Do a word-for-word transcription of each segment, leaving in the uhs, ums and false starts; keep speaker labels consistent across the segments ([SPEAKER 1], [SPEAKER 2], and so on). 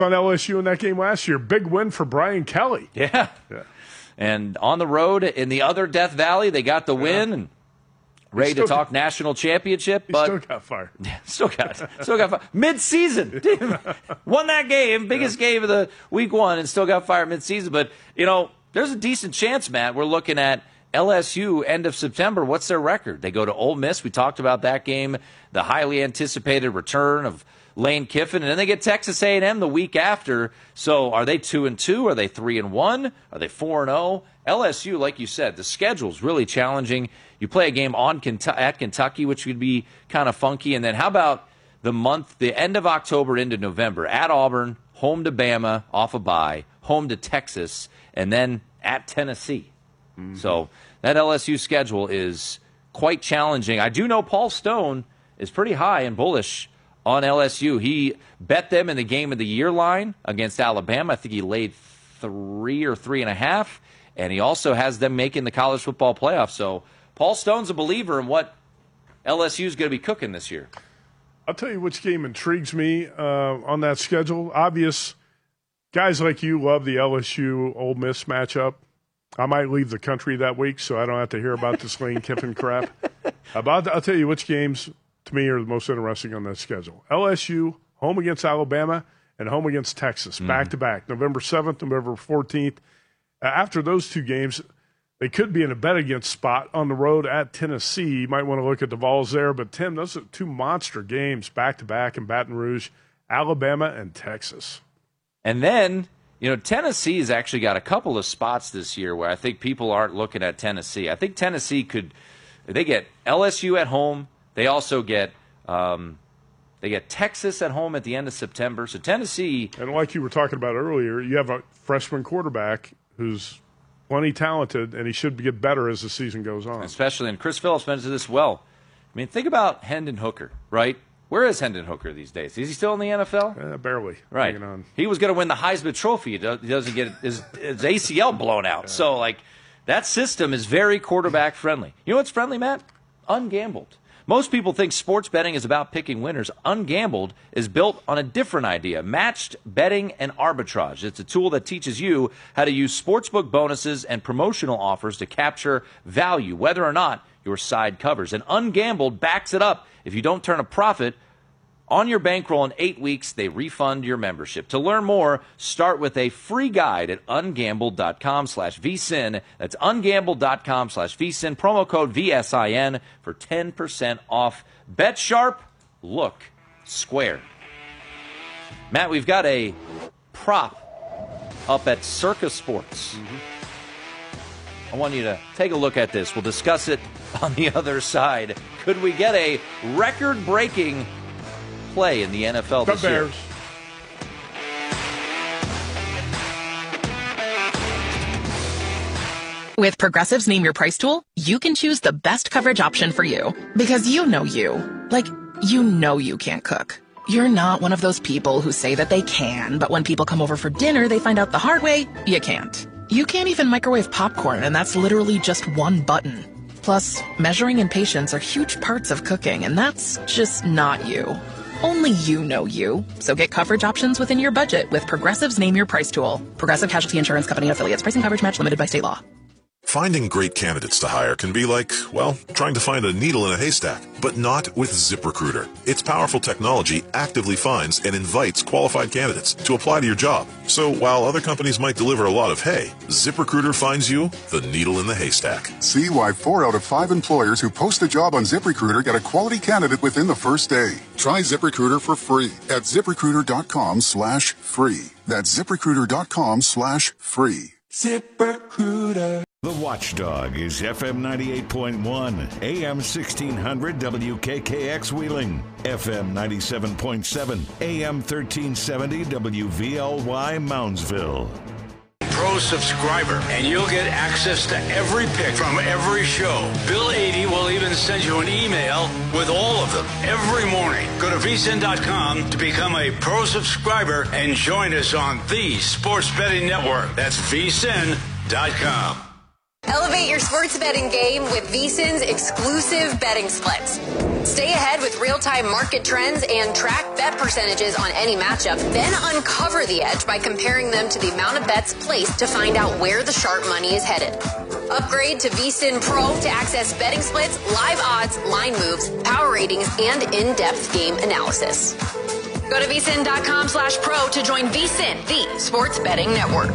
[SPEAKER 1] On L S U in that game last year. Big win for Brian Kelly.
[SPEAKER 2] Yeah. yeah. And on the road in the other Death Valley, they got the win yeah. and ready to talk got, national championship.
[SPEAKER 1] He
[SPEAKER 2] but
[SPEAKER 1] still got fired.
[SPEAKER 2] Still got still got fired. Mid-season. Won that game, biggest yeah. game of the week one, and still got fired mid-season. But, you know, there's a decent chance, Matt. We're looking at L S U end of September. What's their record? They go to Ole Miss. We talked about that game, the highly anticipated return of Lane Kiffin, and then they get Texas A and M the week after. So are they two and two? Are they three and one? Are they four and zero? L S U, like you said, the schedule's really challenging. You play a game on at Kentucky, which would be kind of funky, and then how about the month, the end of October into November at Auburn, home to Bama off a bye, home to Texas, and then at Tennessee. Mm-hmm. So that L S U schedule is quite challenging. I do know Paul Stone is pretty high and bullish on L S U. He bet them in the game of the year line against Alabama. I think he laid three or three and a half, and he also has them making the college football playoff. So Paul Stone's a believer in what L S U is going to be cooking this year.
[SPEAKER 1] I'll tell you which game intrigues me uh, on that schedule. Obvious, guys like you love the L S U-Ole Miss matchup. I might leave the country that week so I don't have to hear about this Lane Kiffin crap. About, I'll tell you which games to me are the most interesting on that schedule. L S U, home against Alabama, and home against Texas, mm-hmm. back-to-back, November seventh, November fourteenth. Uh, after those two games, they could be in a bet-against spot on the road at Tennessee. You might want to look at the Vols there. But, Tim, those are two monster games back-to-back in Baton Rouge, Alabama and Texas.
[SPEAKER 2] And then, you know, Tennessee's actually got a couple of spots this year where I think people aren't looking at Tennessee. I think Tennessee could – they get L S U at home. They also get um, they get Texas at home at the end of September. So Tennessee,
[SPEAKER 1] and like you were talking about earlier, you have a freshman quarterback who's plenty talented, and he should get better as the season goes on.
[SPEAKER 2] Especially, and Chris Phillips mentioned this well. I mean, think about Hendon Hooker, right? Where is Hendon Hooker these days? Is he still in the N F L?
[SPEAKER 1] Uh, barely.
[SPEAKER 2] Right. On. He was going to win the Heisman Trophy. He doesn't get his, his A C L blown out. Yeah. So, like, that system is very quarterback friendly. You know what's friendly, Matt? Ungambled. Most people think sports betting is about picking winners. Ungambled is built on a different idea, matched betting and arbitrage. It's a tool that teaches you how to use sportsbook bonuses and promotional offers to capture value, whether or not your side covers. And Ungambled backs it up. If you don't turn a profit on your bankroll in eight weeks, they refund your membership. To learn more, start with a free guide at ungambled.com slash vsin. That's ungambled.com slash vsin. Promo code V S I N for ten percent off. Bet sharp, look square. Matt, we've got a prop up at Circa Sports. Mm-hmm. I want you to take a look at this. We'll discuss it on the other side. Could we get a record-breaking play in the N F L
[SPEAKER 1] the
[SPEAKER 2] this
[SPEAKER 1] Bears.
[SPEAKER 2] year?
[SPEAKER 3] With Progressive's Name Your Price tool, you can choose the best coverage option for you. Because you know you. Like, you know you can't cook. You're not one of those people who say that they can, but when people come over for dinner, they find out the hard way, you can't. You can't even microwave popcorn, and that's literally just one button. Plus, measuring and patience are huge parts of cooking, and that's just not you. Only you know you. So get coverage options within your budget with Progressive's Name Your Price tool. Progressive Casualty Insurance Company and Affiliates. Pricing coverage match limited by state law.
[SPEAKER 4] Finding great candidates to hire can be like, well, trying to find a needle in a haystack, but not with ZipRecruiter. Its powerful technology actively finds and invites qualified candidates to apply to your job. So while other companies might deliver a lot of hay, ZipRecruiter finds you the needle in the haystack.
[SPEAKER 5] See why four out of five employers who post a job on ZipRecruiter get a quality candidate within the first day. Try ZipRecruiter for free at ZipRecruiter.com slash free. That's ZipRecruiter.com slash free.
[SPEAKER 6] ZipRecruiter. The Watchdog is F M ninety-eight point one, A M sixteen hundred W K K X Wheeling, F M ninety-seven point seven, A M thirteen seventy W V L Y Moundsville.
[SPEAKER 7] Pro subscriber, and you'll get access to every pick from every show. Bill eighty will even send you an email with all of them every morning. Go to V S I N dot com to become a Pro subscriber and join us on the Sports Betting Network. That's V S I N dot com.
[SPEAKER 8] Elevate your sports betting game with V S I N's exclusive betting splits. Stay ahead with real-time market trends and track bet percentages on any matchup. Then uncover the edge by comparing them to the amount of bets placed to find out where the sharp money is headed. Upgrade to VSiN Pro to access betting splits, live odds, line moves, power ratings, and in-depth game analysis. Go to vsin.com slash pro to join VSiN, the sports betting network.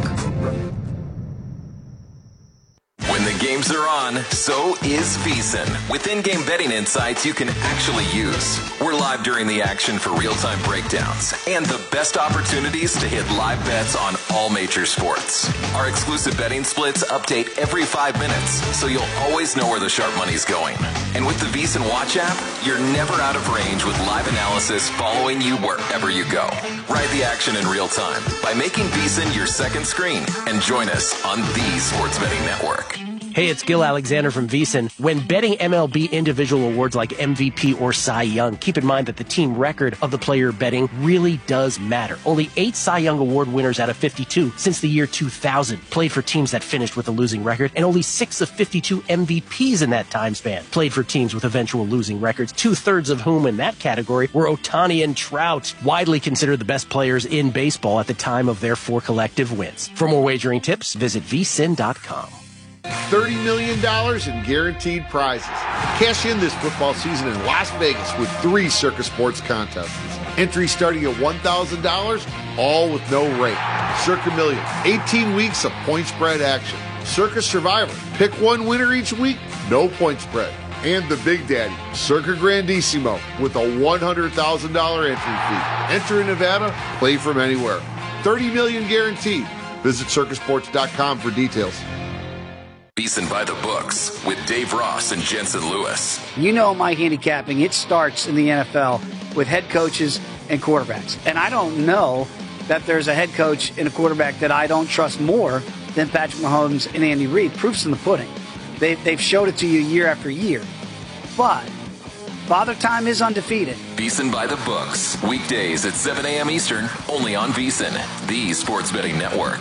[SPEAKER 9] When the games are on, so is VSiN. With in-game betting insights you can actually use. We're live during the action for real-time breakdowns and the best opportunities to hit live bets on all major sports. Our exclusive betting splits update every five minutes, so you'll always know where the sharp money's going. And with the VSiN Watch app, you're never out of range with live analysis following you wherever you go. Ride the action in real time by making VSiN your second screen and join us on the Sports Betting Network.
[SPEAKER 10] Hey, it's Gil Alexander from VSiN. When betting M L B individual awards like M V P or Cy Young, keep in mind that the team record of the player betting really does matter. Only eight Cy Young Award winners out of fifty-two since the year two thousand played for teams that finished with a losing record, and only six of fifty-two M V Ps in that time span played for teams with eventual losing records, two-thirds of whom in that category were Ohtani and Trout, widely considered the best players in baseball at the time of their four collective wins. For more wagering tips, visit V S I N dot com.
[SPEAKER 11] thirty million dollars in guaranteed prizes. Cash in this football season in Las Vegas with three Circa Sports contests. Entry starting at one thousand dollars, all with no rate. Circa Million, eighteen weeks of point spread action. Circa Survivor, pick one winner each week, no point spread. And the Big Daddy, Circa Grandissimo, with a one hundred thousand dollars entry fee. Enter in Nevada, play from anywhere. thirty million dollars guaranteed. Visit circa sports dot com for details.
[SPEAKER 9] VSiN by the books with Dave Ross and Jensen Lewis.
[SPEAKER 12] You know my handicapping, it starts in the N F L with head coaches and quarterbacks. And I don't know that there's a head coach and a quarterback that I don't trust more than Patrick Mahomes and Andy Reid. Proof's in the pudding. They, they've showed it to you year after year. But Father Time is undefeated.
[SPEAKER 9] VSiN by the books. Weekdays at seven a.m. Eastern, only on VSiN, the sports betting network.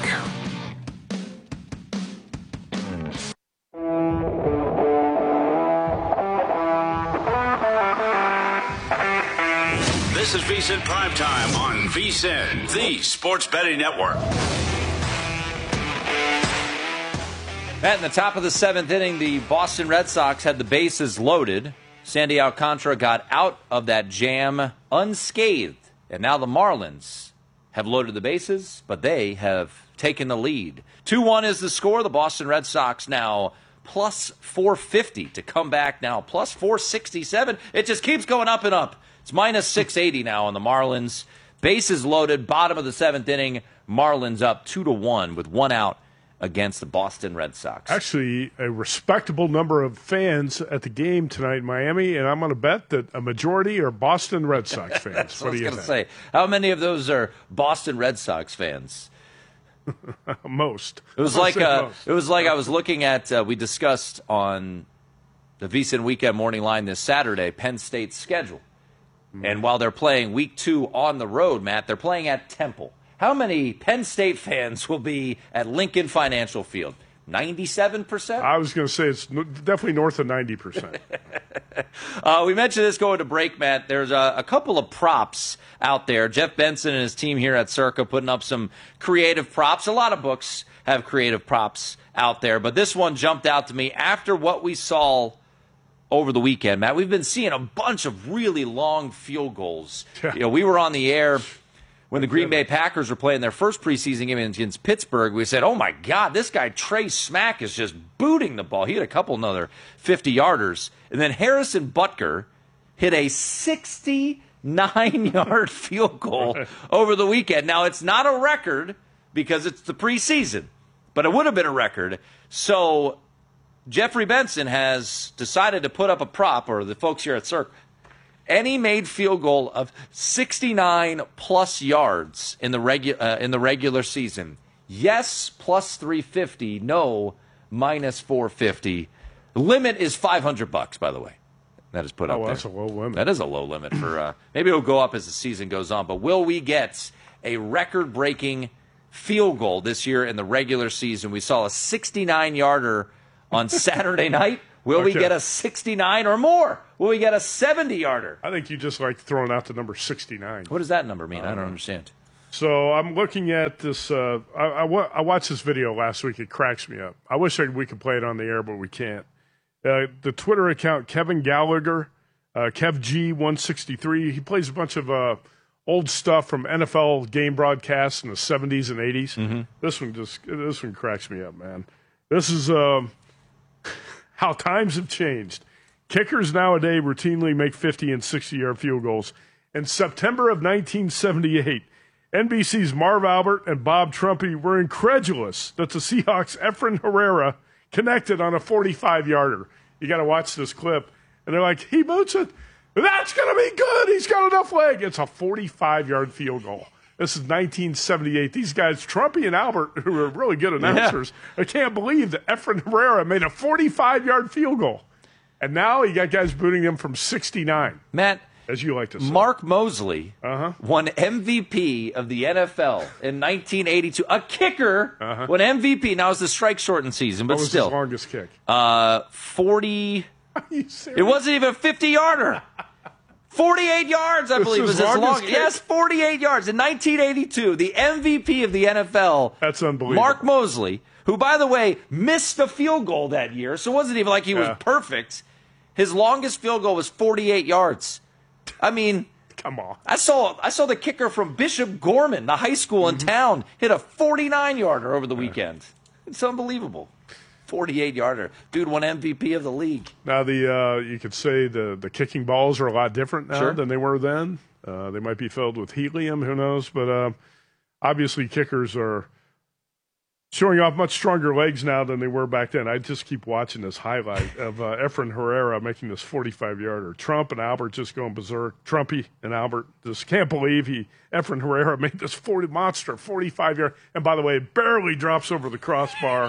[SPEAKER 7] This is VSiN Primetime on VSiN, the sports betting network.
[SPEAKER 2] At the top of the seventh inning, the Boston Red Sox had the bases loaded. Sandy Alcantara got out of that jam unscathed. And now the Marlins have loaded the bases, but they have taken the lead. two one is the score. The Boston Red Sox now plus four fifty to come back now, plus four sixty-seven. It just keeps going up and up. It's minus six eighty now on the Marlins. Bases loaded, bottom of the seventh inning. Marlins up two to one with one out against the Boston Red Sox.
[SPEAKER 1] Actually, a respectable number of fans at the game tonight in Miami, and I'm going to bet that a majority are Boston Red Sox fans.
[SPEAKER 2] That's
[SPEAKER 1] what
[SPEAKER 2] what
[SPEAKER 1] do
[SPEAKER 2] I
[SPEAKER 1] you
[SPEAKER 2] was
[SPEAKER 1] think?
[SPEAKER 2] going to say. How many of those are Boston Red Sox fans?
[SPEAKER 1] Most.
[SPEAKER 2] It was
[SPEAKER 1] I'll
[SPEAKER 2] like
[SPEAKER 1] say
[SPEAKER 2] uh,
[SPEAKER 1] most.
[SPEAKER 2] it was like I was looking at. Uh, we discussed on the VSiN Weekend Morning Line this Saturday Penn State's schedule, and while they're playing Week Two on the road, Matt, they're playing at Temple. How many Penn State fans will be at Lincoln Financial Field? ninety-seven percent?
[SPEAKER 1] I was going to say it's n- definitely north of ninety percent.
[SPEAKER 2] uh, we mentioned this going to break, Matt. There's a, a couple of props out there. Jeff Benson and his team here at Circa putting up some creative props. A lot of books have creative props out there, but this one jumped out to me after what we saw over the weekend, Matt. We've been seeing a bunch of really long field goals.
[SPEAKER 1] Yeah.
[SPEAKER 2] You know, we were on the air when the Green Bay Packers were playing their first preseason game against Pittsburgh. We said, oh, my God, this guy Trey Smack is just booting the ball. He had a couple another fifty-yarders. And then Harrison Butker hit a sixty-nine-yard field goal over the weekend. Now, it's not a record because it's the preseason, but it would have been a record. So Jeffrey Benson has decided to put up a prop, or the folks here at Cirque, any made field goal of sixty-nine plus yards in the regu- uh, in the regular season. Yes, plus three fifty. No, minus four fifty. The limit is five hundred bucks, by the way. That is put
[SPEAKER 1] Oh,
[SPEAKER 2] up
[SPEAKER 1] well,
[SPEAKER 2] there.
[SPEAKER 1] that's a low limit.
[SPEAKER 2] That is a low limit for. Uh, maybe it'll go up as the season goes on. But will we get a record-breaking field goal this year in the regular season? We saw a sixty-nine-yarder on Saturday night. Will we
[SPEAKER 1] Okay.
[SPEAKER 2] get a sixty-nine or more? Will we get a seventy-yarder?
[SPEAKER 1] I think you just like throwing out the number sixty-nine.
[SPEAKER 2] What does that number mean? I don't
[SPEAKER 1] Uh,
[SPEAKER 2] understand.
[SPEAKER 1] So I'm looking at this. Uh, I, I, wa- I watched this video last week. It cracks me up. I wish I, we could play it on the air, but we can't. Uh, the Twitter account, Kevin Gallagher, uh, Kev G one sixty-three, he plays a bunch of uh, old stuff from N F L game broadcasts in the seventies and eighties.
[SPEAKER 2] Mm-hmm.
[SPEAKER 1] This one just this one cracks me up, man. This is um, how times have changed. Kickers nowadays routinely make fifty and sixty-yard field goals. In September of nineteen seventy-eight, N B C's Marv Albert and Bob Trumpy were incredulous that the Seahawks' Efren Herrera connected on a forty-five-yarder. You got to watch this clip. And they're like, he boots it. That's going to be good. He's got enough leg. It's a forty-five-yard field goal. This is nineteen seventy-eight. These guys, Trumpy and Albert, who are really good announcers, I can't believe that Efren Herrera made a forty-five-yard field goal. And now you got guys booting him from sixty-nine.
[SPEAKER 2] Matt,
[SPEAKER 1] as you like to say.
[SPEAKER 2] Mark Mosley
[SPEAKER 1] uh-huh.
[SPEAKER 2] won M V P of the N F L in nineteen eighty-two. A kicker
[SPEAKER 1] uh-huh.
[SPEAKER 2] won M V P. Now it's the strike shortened season, but
[SPEAKER 1] what was
[SPEAKER 2] still.
[SPEAKER 1] his longest kick?
[SPEAKER 2] Uh, forty.
[SPEAKER 1] Are you serious?
[SPEAKER 2] It wasn't even a fifty-yarder. forty-eight yards, I
[SPEAKER 1] This
[SPEAKER 2] believe,
[SPEAKER 1] is
[SPEAKER 2] was his
[SPEAKER 1] longest
[SPEAKER 2] longest.
[SPEAKER 1] kick?
[SPEAKER 2] Yes, forty-eight yards in nineteen eighty-two. The M V P of the N F L.
[SPEAKER 1] That's unbelievable.
[SPEAKER 2] Mark Mosley, who, by the way, missed a field goal that year, so it wasn't even like he was
[SPEAKER 1] Yeah.
[SPEAKER 2] perfect. His longest field goal was forty-eight yards. I mean,
[SPEAKER 1] come on.
[SPEAKER 2] I saw I saw the kicker from Bishop Gorman, the high school in town, hit a forty-nine-yarder over the weekend. It's unbelievable. forty-eight-yarder. Dude won M V P of the league.
[SPEAKER 1] Now, the uh, you could say the, the kicking balls are a lot different now
[SPEAKER 2] Sure.
[SPEAKER 1] than they were then. Uh, they might be filled with helium, who knows? But uh, obviously kickers are showing off much stronger legs now than they were back then. I just keep watching this highlight of uh, Efren Herrera making this forty-five-yarder. Trump and Albert just going berserk. Trumpy and Albert just can't believe he Efren Herrera made this forty monster forty-five-yard. And by the way, it barely drops over the crossbar.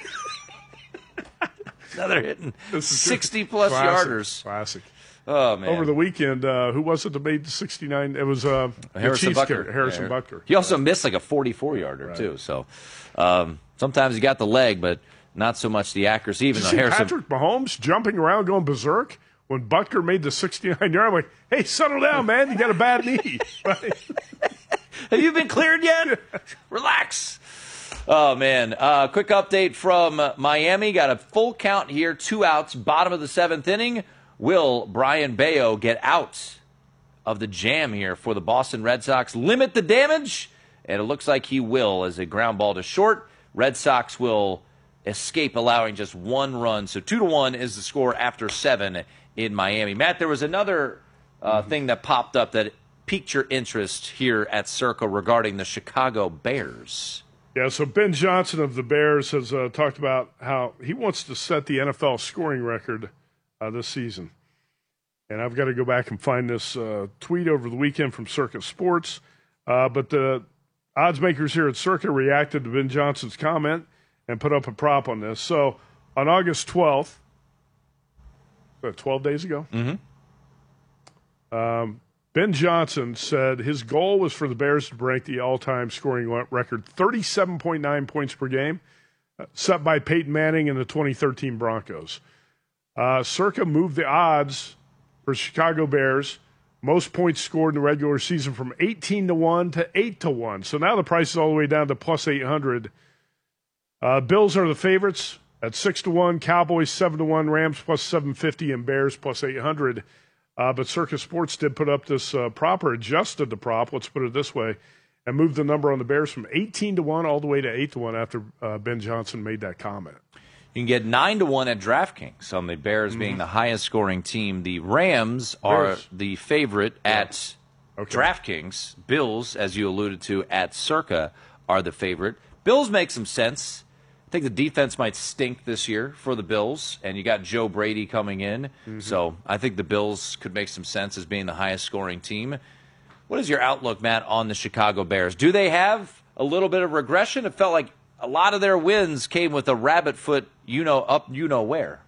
[SPEAKER 2] Now they're hitting
[SPEAKER 1] This is
[SPEAKER 2] sixty-plus
[SPEAKER 1] classic,
[SPEAKER 2] yarders.
[SPEAKER 1] Classic.
[SPEAKER 2] Oh, man.
[SPEAKER 1] Over the weekend, uh, who was it that made the sixty-nine? It was uh, the
[SPEAKER 2] Harrison
[SPEAKER 1] Chiefs
[SPEAKER 2] Butker.
[SPEAKER 1] kicker, Harrison
[SPEAKER 2] Yeah.
[SPEAKER 1] Butker.
[SPEAKER 2] He also missed like a forty-four-yarder,
[SPEAKER 1] Right.
[SPEAKER 2] too. So um, sometimes he got the leg, but not so much the accuracy. Even
[SPEAKER 1] Did
[SPEAKER 2] though
[SPEAKER 1] you see
[SPEAKER 2] Harrison.
[SPEAKER 1] Patrick Mahomes jumping around going berserk when Butker made the sixty-nine-yard? I'm like, hey, settle down, man. You got a bad knee. Right?
[SPEAKER 2] Have you been cleared yet? Relax. Oh, man. Uh, quick update from uh, Miami. Got a full count here, two outs, bottom of the seventh inning. Will Brian Bayo get out of the jam here for the Boston Red Sox? Limit the damage? And it looks like he will as a ground ball to short. Red Sox will escape allowing just one run. So two to one is the score after seven in Miami. Matt, there was another uh, thing that popped up that piqued your interest here at Circa regarding the Chicago Bears.
[SPEAKER 1] Yeah, so Ben Johnson of the Bears has uh, talked about how he wants to set the N F L scoring record uh, this season. And I've got to go back and find this uh, tweet over the weekend from Circa Sports. Uh, but the odds makers here at Circa reacted to Ben Johnson's comment and put up a prop on this. So on August twelfth, what, twelve days ago,
[SPEAKER 2] Mm-hmm.
[SPEAKER 1] um, Ben Johnson said his goal was for the Bears to break the all-time scoring record, thirty-seven point nine points per game, uh, set by Peyton Manning and the twenty thirteen Broncos. Uh, Circa moved the odds for Chicago Bears, most points scored in the regular season, from eighteen to one to eight to one. So now the price is all the way down to plus eight hundred. Uh, Bills are the favorites at six to one, Cowboys seven to one, Rams plus seven fifty, and Bears plus eight hundred. Uh, but Circa Sports did put up this uh, prop, or adjusted the prop, let's put it this way, and moved the number on the Bears from eighteen to one all the way to eight to one after uh, Ben Johnson made that comment.
[SPEAKER 2] You can get nine to one at DraftKings on the Bears being the highest scoring team. The Rams are
[SPEAKER 1] Bears.
[SPEAKER 2] the favorite at
[SPEAKER 1] Okay.
[SPEAKER 2] DraftKings. Bills, as you alluded to, at Circa are the favorite. Bills make some sense. I think the defense might stink this year for the Bills, and you got Joe Brady coming in.
[SPEAKER 1] Mm-hmm.
[SPEAKER 2] So I think the Bills could make some sense as being the highest scoring team. What is your outlook, Matt, on the Chicago Bears? Do they have a little bit of regression? It felt like a lot of their wins came with a rabbit foot, you know, up you know where.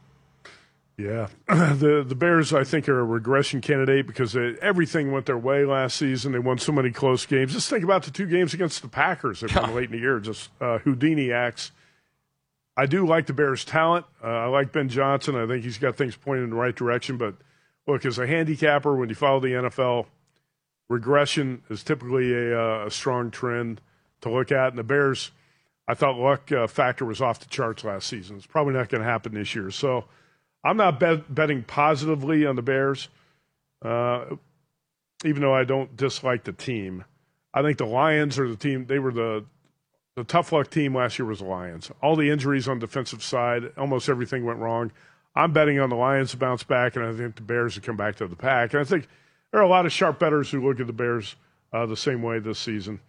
[SPEAKER 1] Yeah, the the Bears, I think, are a regression candidate because they, everything went their way last season. They won so many close games. Just think about the two games against the Packers that won late in the year. Just uh, Houdini acts. I do like the Bears' talent. Uh, I like Ben Johnson. I think he's got things pointed in the right direction. But, look, as a handicapper, when you follow the N F L, regression is typically a, uh, a strong trend to look at. And the Bears, I thought luck uh, factor was off the charts last season. It's probably not going to happen this year. So I'm not bet- betting positively on the Bears, uh, even though I don't dislike the team. I think the Lions are the team. They were the the tough luck team last year was the Lions. All the injuries on the defensive side, almost everything went wrong. I'm betting on the Lions to bounce back, and I think the Bears to come back to the pack. And I think there are a lot of sharp bettors who look at the Bears uh, the same way this season.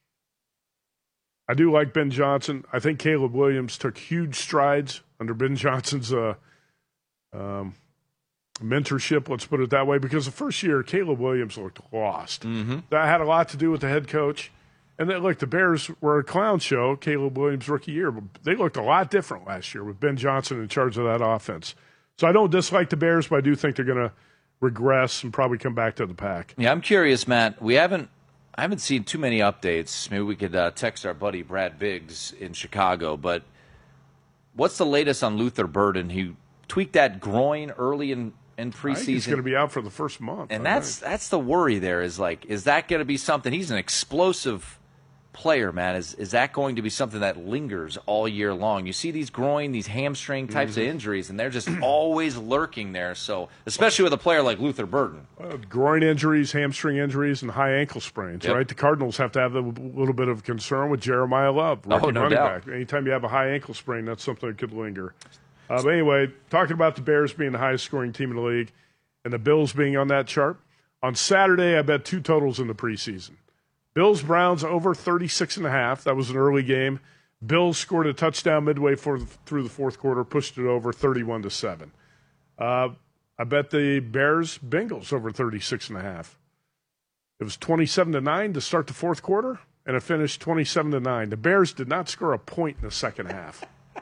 [SPEAKER 1] I do like Ben Johnson. I think Caleb Williams took huge strides under Ben Johnson's uh, um, mentorship, let's put it that way, because the first year, Caleb Williams looked lost.
[SPEAKER 2] Mm-hmm.
[SPEAKER 1] That had a lot to do with the head coach. And then, look, the Bears were a clown show, Caleb Williams' rookie year, but they looked a lot different last year with Ben Johnson in charge of that offense. So I don't dislike the Bears, but I do think they're going to regress and probably come back to the pack.
[SPEAKER 2] Yeah, I'm curious, Matt. We haven't I haven't seen too many updates. Maybe we could uh, text our buddy Brad Biggs in Chicago. But what's the latest on Luther Burden? He tweaked that groin early in, in preseason.
[SPEAKER 1] I think he's going to be out for the first month.
[SPEAKER 2] And
[SPEAKER 1] I
[SPEAKER 2] that's
[SPEAKER 1] think.
[SPEAKER 2] that's the worry there is, like, is that going to be something? He's an explosive player, man. Is is that going to be something that lingers all year long? You see these groin, these hamstring types
[SPEAKER 1] mm-hmm.
[SPEAKER 2] of injuries, and they're just always lurking there. So, especially with a player like Luther Burden.
[SPEAKER 1] Uh, groin injuries, hamstring injuries, and high ankle sprains,
[SPEAKER 2] yep.
[SPEAKER 1] right? The Cardinals have to have a little bit of concern with Jeremiah Love, rookie
[SPEAKER 2] oh, no
[SPEAKER 1] running
[SPEAKER 2] doubt.
[SPEAKER 1] back. Anytime you have a high ankle sprain, that's something that could linger. Uh, but anyway, talking about the Bears being the highest scoring team in the league and the Bills being on that chart, on Saturday I bet two totals in the preseason. Bills Browns over thirty-six and a half. That was an early game. Bills scored a touchdown midway for, through the fourth quarter, pushed it over thirty-one to seven. Uh, I bet the Bears Bengals over thirty-six and a half. It was twenty-seven to nine to start the fourth quarter, and it finished twenty-seven to nine. The Bears did not score a point in the second half.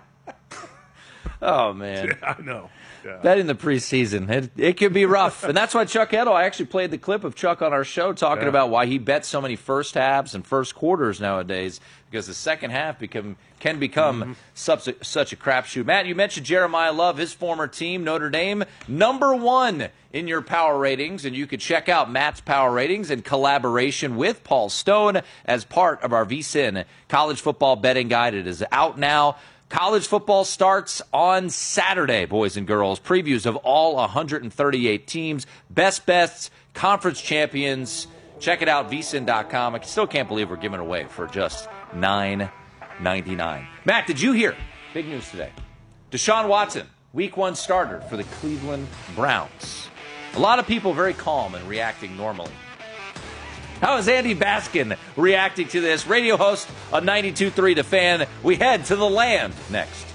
[SPEAKER 2] Oh, man.
[SPEAKER 1] Yeah, I know. Yeah.
[SPEAKER 2] That in the preseason, it, it can be rough. And that's why Chuck Edo, I actually played the clip of Chuck on our show talking
[SPEAKER 1] yeah.
[SPEAKER 2] about why he bets so many first halves and first quarters nowadays, because the second half become can become mm-hmm. such, a, such a crapshoot. Matt, you mentioned Jeremiah Love, his former team, Notre Dame, number one in your power ratings, and you could check out Matt's power ratings in collaboration with Paul Stone as part of our VSiN College Football Betting Guide. It is out now. College football starts on Saturday, boys and girls. Previews of all one hundred thirty-eight teams, best bets, conference champions. Check it out, V S I N dot com. I still can't believe we're giving it away for just nine ninety-nine. Matt, did you hear? Big news today. Deshaun Watson, week one starter for the Cleveland Browns. A lot of people very calm and reacting normally. How is Andy Baskin reacting to this? Radio host on ninety-two point three The Fan. We head to the land next.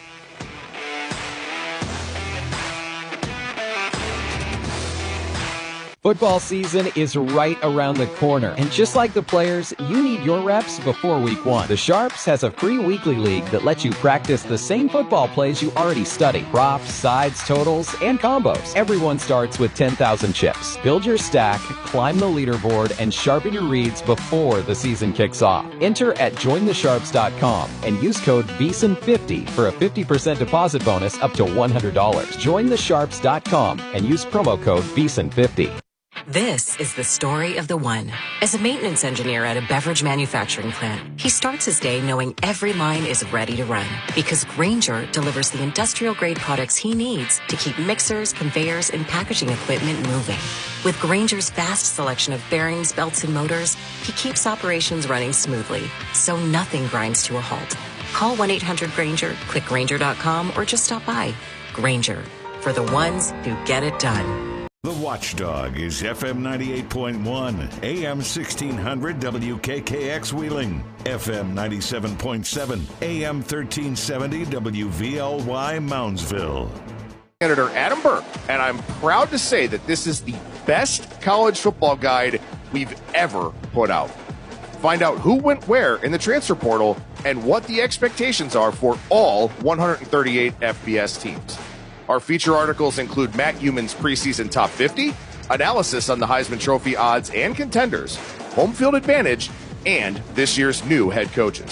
[SPEAKER 13] Football season is right around the corner, and just like the players, you need your reps before week one. The Sharps has a free weekly league that lets you practice the same football plays you already study. Props, sides, totals, and combos. Everyone starts with ten thousand chips. Build your stack, climb the leaderboard, and sharpen your reads before the season kicks off. Enter at join the sharps dot com and use code V S I N fifty for a fifty percent deposit bonus up to one hundred dollars. join the sharps dot com and use promo code V S I N fifty.
[SPEAKER 14] This is the story of the one. As a maintenance engineer at a beverage manufacturing plant, he starts his day knowing every line is ready to run because Grainger delivers the industrial-grade products he needs to keep mixers, conveyors, and packaging equipment moving. With Grainger's vast selection of bearings, belts, and motors, he keeps operations running smoothly, so nothing grinds to a halt. Call one eight hundred Grainger, click Grainger dot com, or just stop by. Grainger, for the ones who get it done.
[SPEAKER 6] The Watchdog is F M ninety-eight point one, A M sixteen hundred W K K X Wheeling, F M ninety-seven point seven, A M thirteen seventy W V L Y Moundsville.
[SPEAKER 15] Senator Adam Burke, and I'm proud to say that this is the best college football guide we've ever put out. Find out who went where in the transfer portal and what the expectations are for all one hundred thirty-eight F B S teams. Our feature articles include Matt Human's preseason top fifty, analysis on the Heisman Trophy odds and contenders, home field advantage, and this year's new head coaches.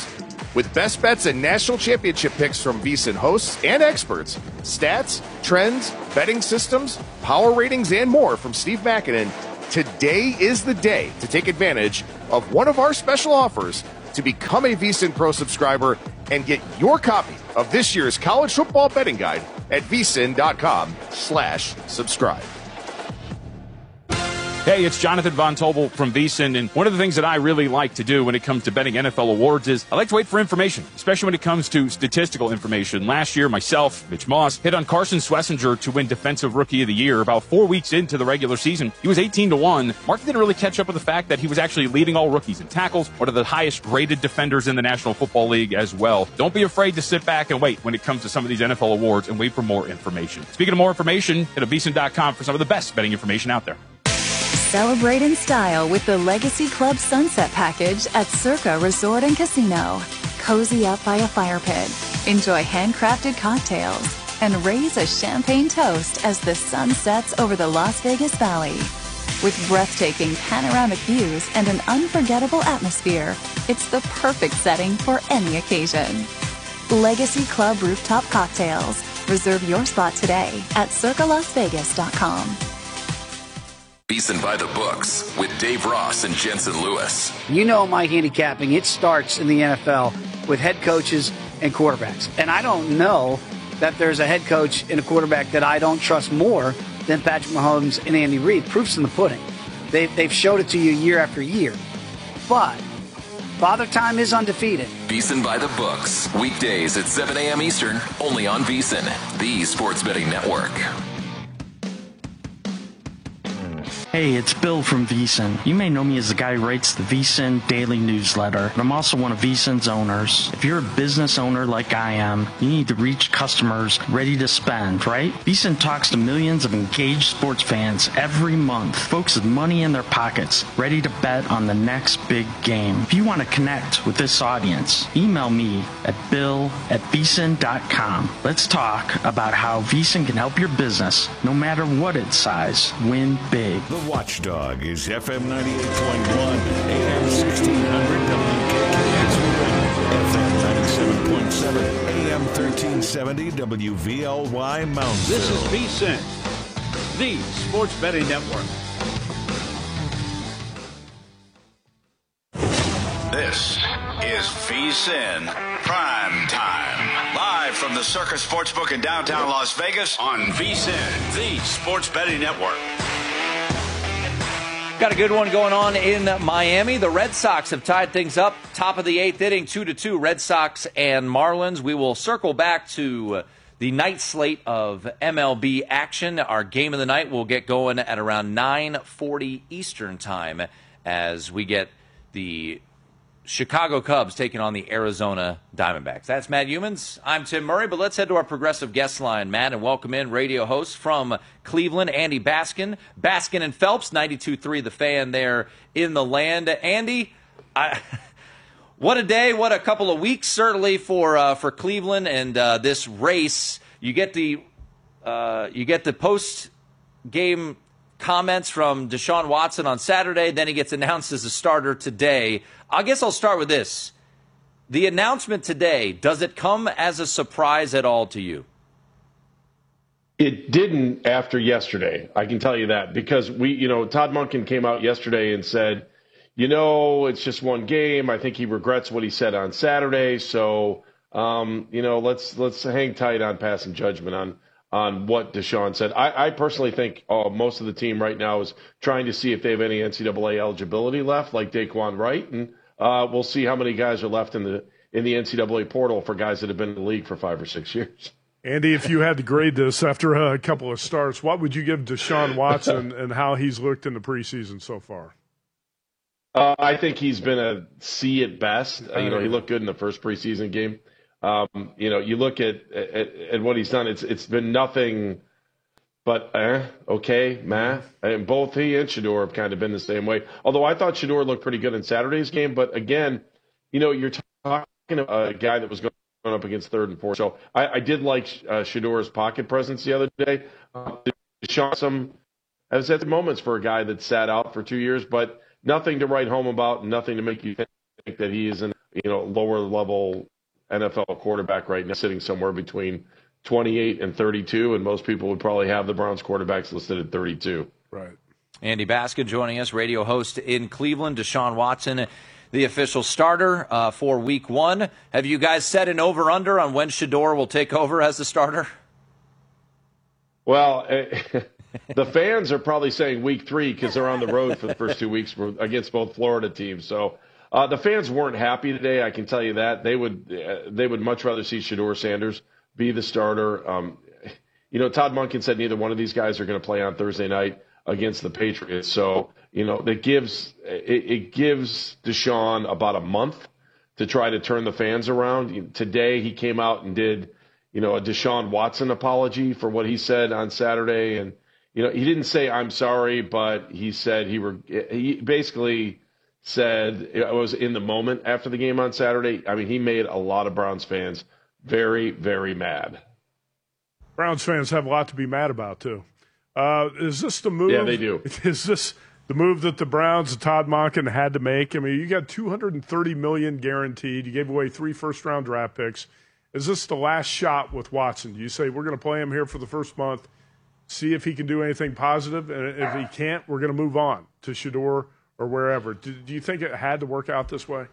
[SPEAKER 15] With best bets and national championship picks from VSiN hosts and experts, stats, trends, betting systems, power ratings, and more from Steve Makinen, today is the day to take advantage of one of our special offers to become a VSiN Pro subscriber and get your copy of this year's college football betting guide at vsin.com slash subscribe.
[SPEAKER 16] Hey, it's Jonathan Von Tobel from VSiN, and one of the things that I really like to do when it comes to betting N F L awards is I like to wait for information, especially when it comes to statistical information. Last year, myself, Mitch Moss, hit on Carson Schlesinger to win Defensive Rookie of the Year. About four weeks into the regular season, he was eighteen to one. Mark didn't really catch up with the fact that he was actually leading all rookies in tackles, one of the highest graded defenders in the National Football League as well. Don't be afraid to sit back and wait when it comes to some of these N F L awards and wait for more information. Speaking of more information, head to V S I N dot com for some of the best betting information out there.
[SPEAKER 17] Celebrate in style with the Legacy Club Sunset Package at Circa Resort and Casino. Cozy up by a fire pit, enjoy handcrafted cocktails, and raise a champagne toast as the sun sets over the Las Vegas Valley. With breathtaking panoramic views and an unforgettable atmosphere, it's the perfect setting for any occasion. Legacy Club Rooftop Cocktails. Reserve your spot today at circa las vegas dot com.
[SPEAKER 9] VSiN by the books with Dave Ross and Jensen Lewis.
[SPEAKER 12] You know my handicapping, it starts in the N F L with head coaches and quarterbacks. And I don't know that there's a head coach and a quarterback that I don't trust more than Patrick Mahomes and Andy Reid. Proof's in the pudding. They've, they've showed it to you year after year. But Father Time is undefeated.
[SPEAKER 9] VSiN by the books. Weekdays at seven a.m. Eastern, only on VSiN, the sports betting network.
[SPEAKER 18] Hey, it's Bill from VSiN. You may know me as the guy who writes the VSiN Daily Newsletter, but I'm also one of VSiN's owners. If you're a business owner like I am, you need to reach customers ready to spend, right? VSiN talks to millions of engaged sports fans every month, folks with money in their pockets, ready to bet on the next big game. If you want to connect with this audience, email me at bill at vsin dot com. Let's talk about how VSiN can help your business, no matter what its size, win big.
[SPEAKER 6] The Watchdog is F M ninety-eight point one, A M sixteen hundred W K K X, F M ninety-seven point seven, A M thirteen seventy W V L Y Moundsville.
[SPEAKER 19] This is VSiN, the sports betting network.
[SPEAKER 7] This is VSiN Prime Time. Live from the Circus Sportsbook in downtown Las Vegas on VSiN, the sports betting network.
[SPEAKER 2] Got a good one going on in Miami. The Red Sox have tied things up. Top of the eighth inning, two to two, Red Sox and Marlins. We will circle back to the night slate of M L B action. Our game of the night will get going at around nine forty Eastern time as we get the Chicago Cubs taking on the Arizona Diamondbacks. That's Matt Humans. I'm Tim Murray, but let's head to our progressive guest line, Matt, and welcome in radio host from Cleveland, Andy Baskin. Baskin and Phelps, ninety-two point three The Fan there in the land. Andy, I, what a day, what a couple of weeks, certainly, for uh, for Cleveland and uh, this race. You get the uh, you get the post-game comments from Deshaun Watson on Saturday, then he gets announced as a starter today. I guess I'll start with this. The announcement today, does it come as a surprise at all to you?
[SPEAKER 20] It didn't after yesterday. I can tell you that because we, you know, Todd Monken came out yesterday and said, you know, it's just one game. I think he regrets what he said on Saturday. So, um, you know, let's, let's hang tight on passing judgment on, on what Deshaun said. I, I personally think uh, most of the team right now is trying to see if they have any N C double A eligibility left, like Daquan Wright, and uh, we'll see how many guys are left in the in the N C double A portal for guys that have been in the league for five or six years.
[SPEAKER 1] Andy, if you had to grade this after a couple of starts, what would you give Deshaun Watson and how he's looked in the preseason so far?
[SPEAKER 20] Uh, I think he's been a C at best. Uh, you know, he looked good in the first preseason game. Um, you know, you look at, at at what he's done. It's it's been nothing but eh, okay, meh. And both he and Shedeur have kind of been the same way. Although I thought Shedeur looked pretty good in Saturday's game. But again, you know, you're talking about a guy that was going up against third and fourth. So I, I did like uh, Shedeur's pocket presence the other day. Uh, Deshaun some has had moments for a guy that sat out for two years, but nothing to write home about. Nothing to make you think that he is in you know, lower level N F L quarterback right now, sitting somewhere between twenty-eight and thirty-two, and most people would probably have the Browns quarterbacks listed at thirty-two.
[SPEAKER 1] Right.
[SPEAKER 2] Andy Baskin joining us, radio host in Cleveland. Deshaun Watson, the official starter uh, for week one. Have you guys set an over-under on when Shedeur will take over as the starter?
[SPEAKER 20] Well, uh, the fans are probably saying week three because they're on the road for the first two weeks against both Florida teams. So uh, the fans weren't happy today, I can tell you that. They would uh, they would much rather see Shedeur Sanders be the starter. Um, you know, Todd Monken said neither one of these guys are going to play on Thursday night against the Patriots. So, you know, that gives it, it gives Deshaun about a month to try to turn the fans around. Today he came out and did, you know, a Deshaun Watson apology for what he said on Saturday. And, you know, he didn't say, I'm sorry, but he said he were, he basically said it was in the moment after the game on Saturday. I mean, he made a lot of Browns fans very, very mad.
[SPEAKER 1] Browns fans have a lot to be mad about, too. Uh, is this the move?
[SPEAKER 20] Yeah, they do.
[SPEAKER 1] Is this the move that the Browns and Todd Monken had to make? I mean, you got two hundred thirty million dollars guaranteed. You gave away three first-round draft picks. Is this the last shot with Watson? Do you say we're going to play him here for the first month, see if he can do anything positive, and if he can't, we're going to move on to Shedeur or wherever? Do, do you think it had to work out this way?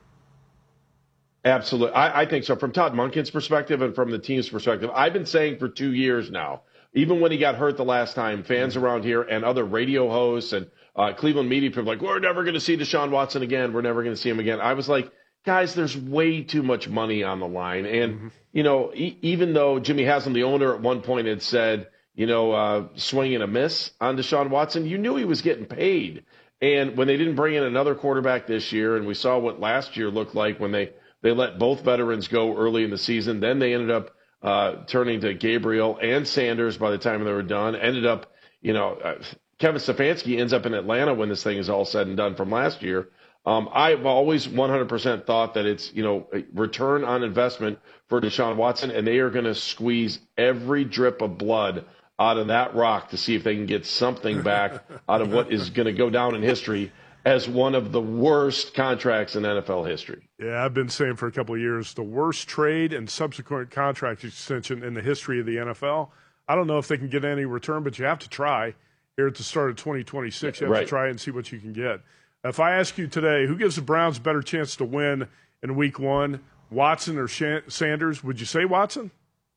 [SPEAKER 20] Absolutely. I, I think so. From Todd Monken's perspective and from the team's perspective, I've been saying for two years now, even when he got hurt the last time, fans around here and other radio hosts and uh, Cleveland media people were like, we're never going to see Deshaun Watson again. We're never going to see him again. I was like, guys, there's way too much money on the line. And, mm-hmm. you know, e- even though Jimmy Haslam, the owner, at one point had said, you know, uh, swing and a miss on Deshaun Watson, you knew he was getting paid. And when they didn't bring in another quarterback this year, and we saw what last year looked like when they, they let both veterans go early in the season, then they ended up uh, turning to Gabriel and Sanders by the time they were done, ended up, you know, uh, Kevin Stefanski ends up in Atlanta when this thing is all said and done from last year. Um, I've always one hundred percent thought that it's, you know, a return on investment for Deshaun Watson, and they are going to squeeze every drip of blood out of that rock to see if they can get something back out of what is going to go down in history as one of the worst contracts in N F L history.
[SPEAKER 1] Yeah, I've been saying for a couple of years, the worst trade and subsequent contract extension in the history of the N F L. I don't know if they can get any return, but you have to try. Here at the start of twenty twenty-six, you have
[SPEAKER 20] right.
[SPEAKER 1] to try and see what you can get. If I ask you today, who gives the Browns a better chance to win in week one, Watson or Sanders, would you say Watson?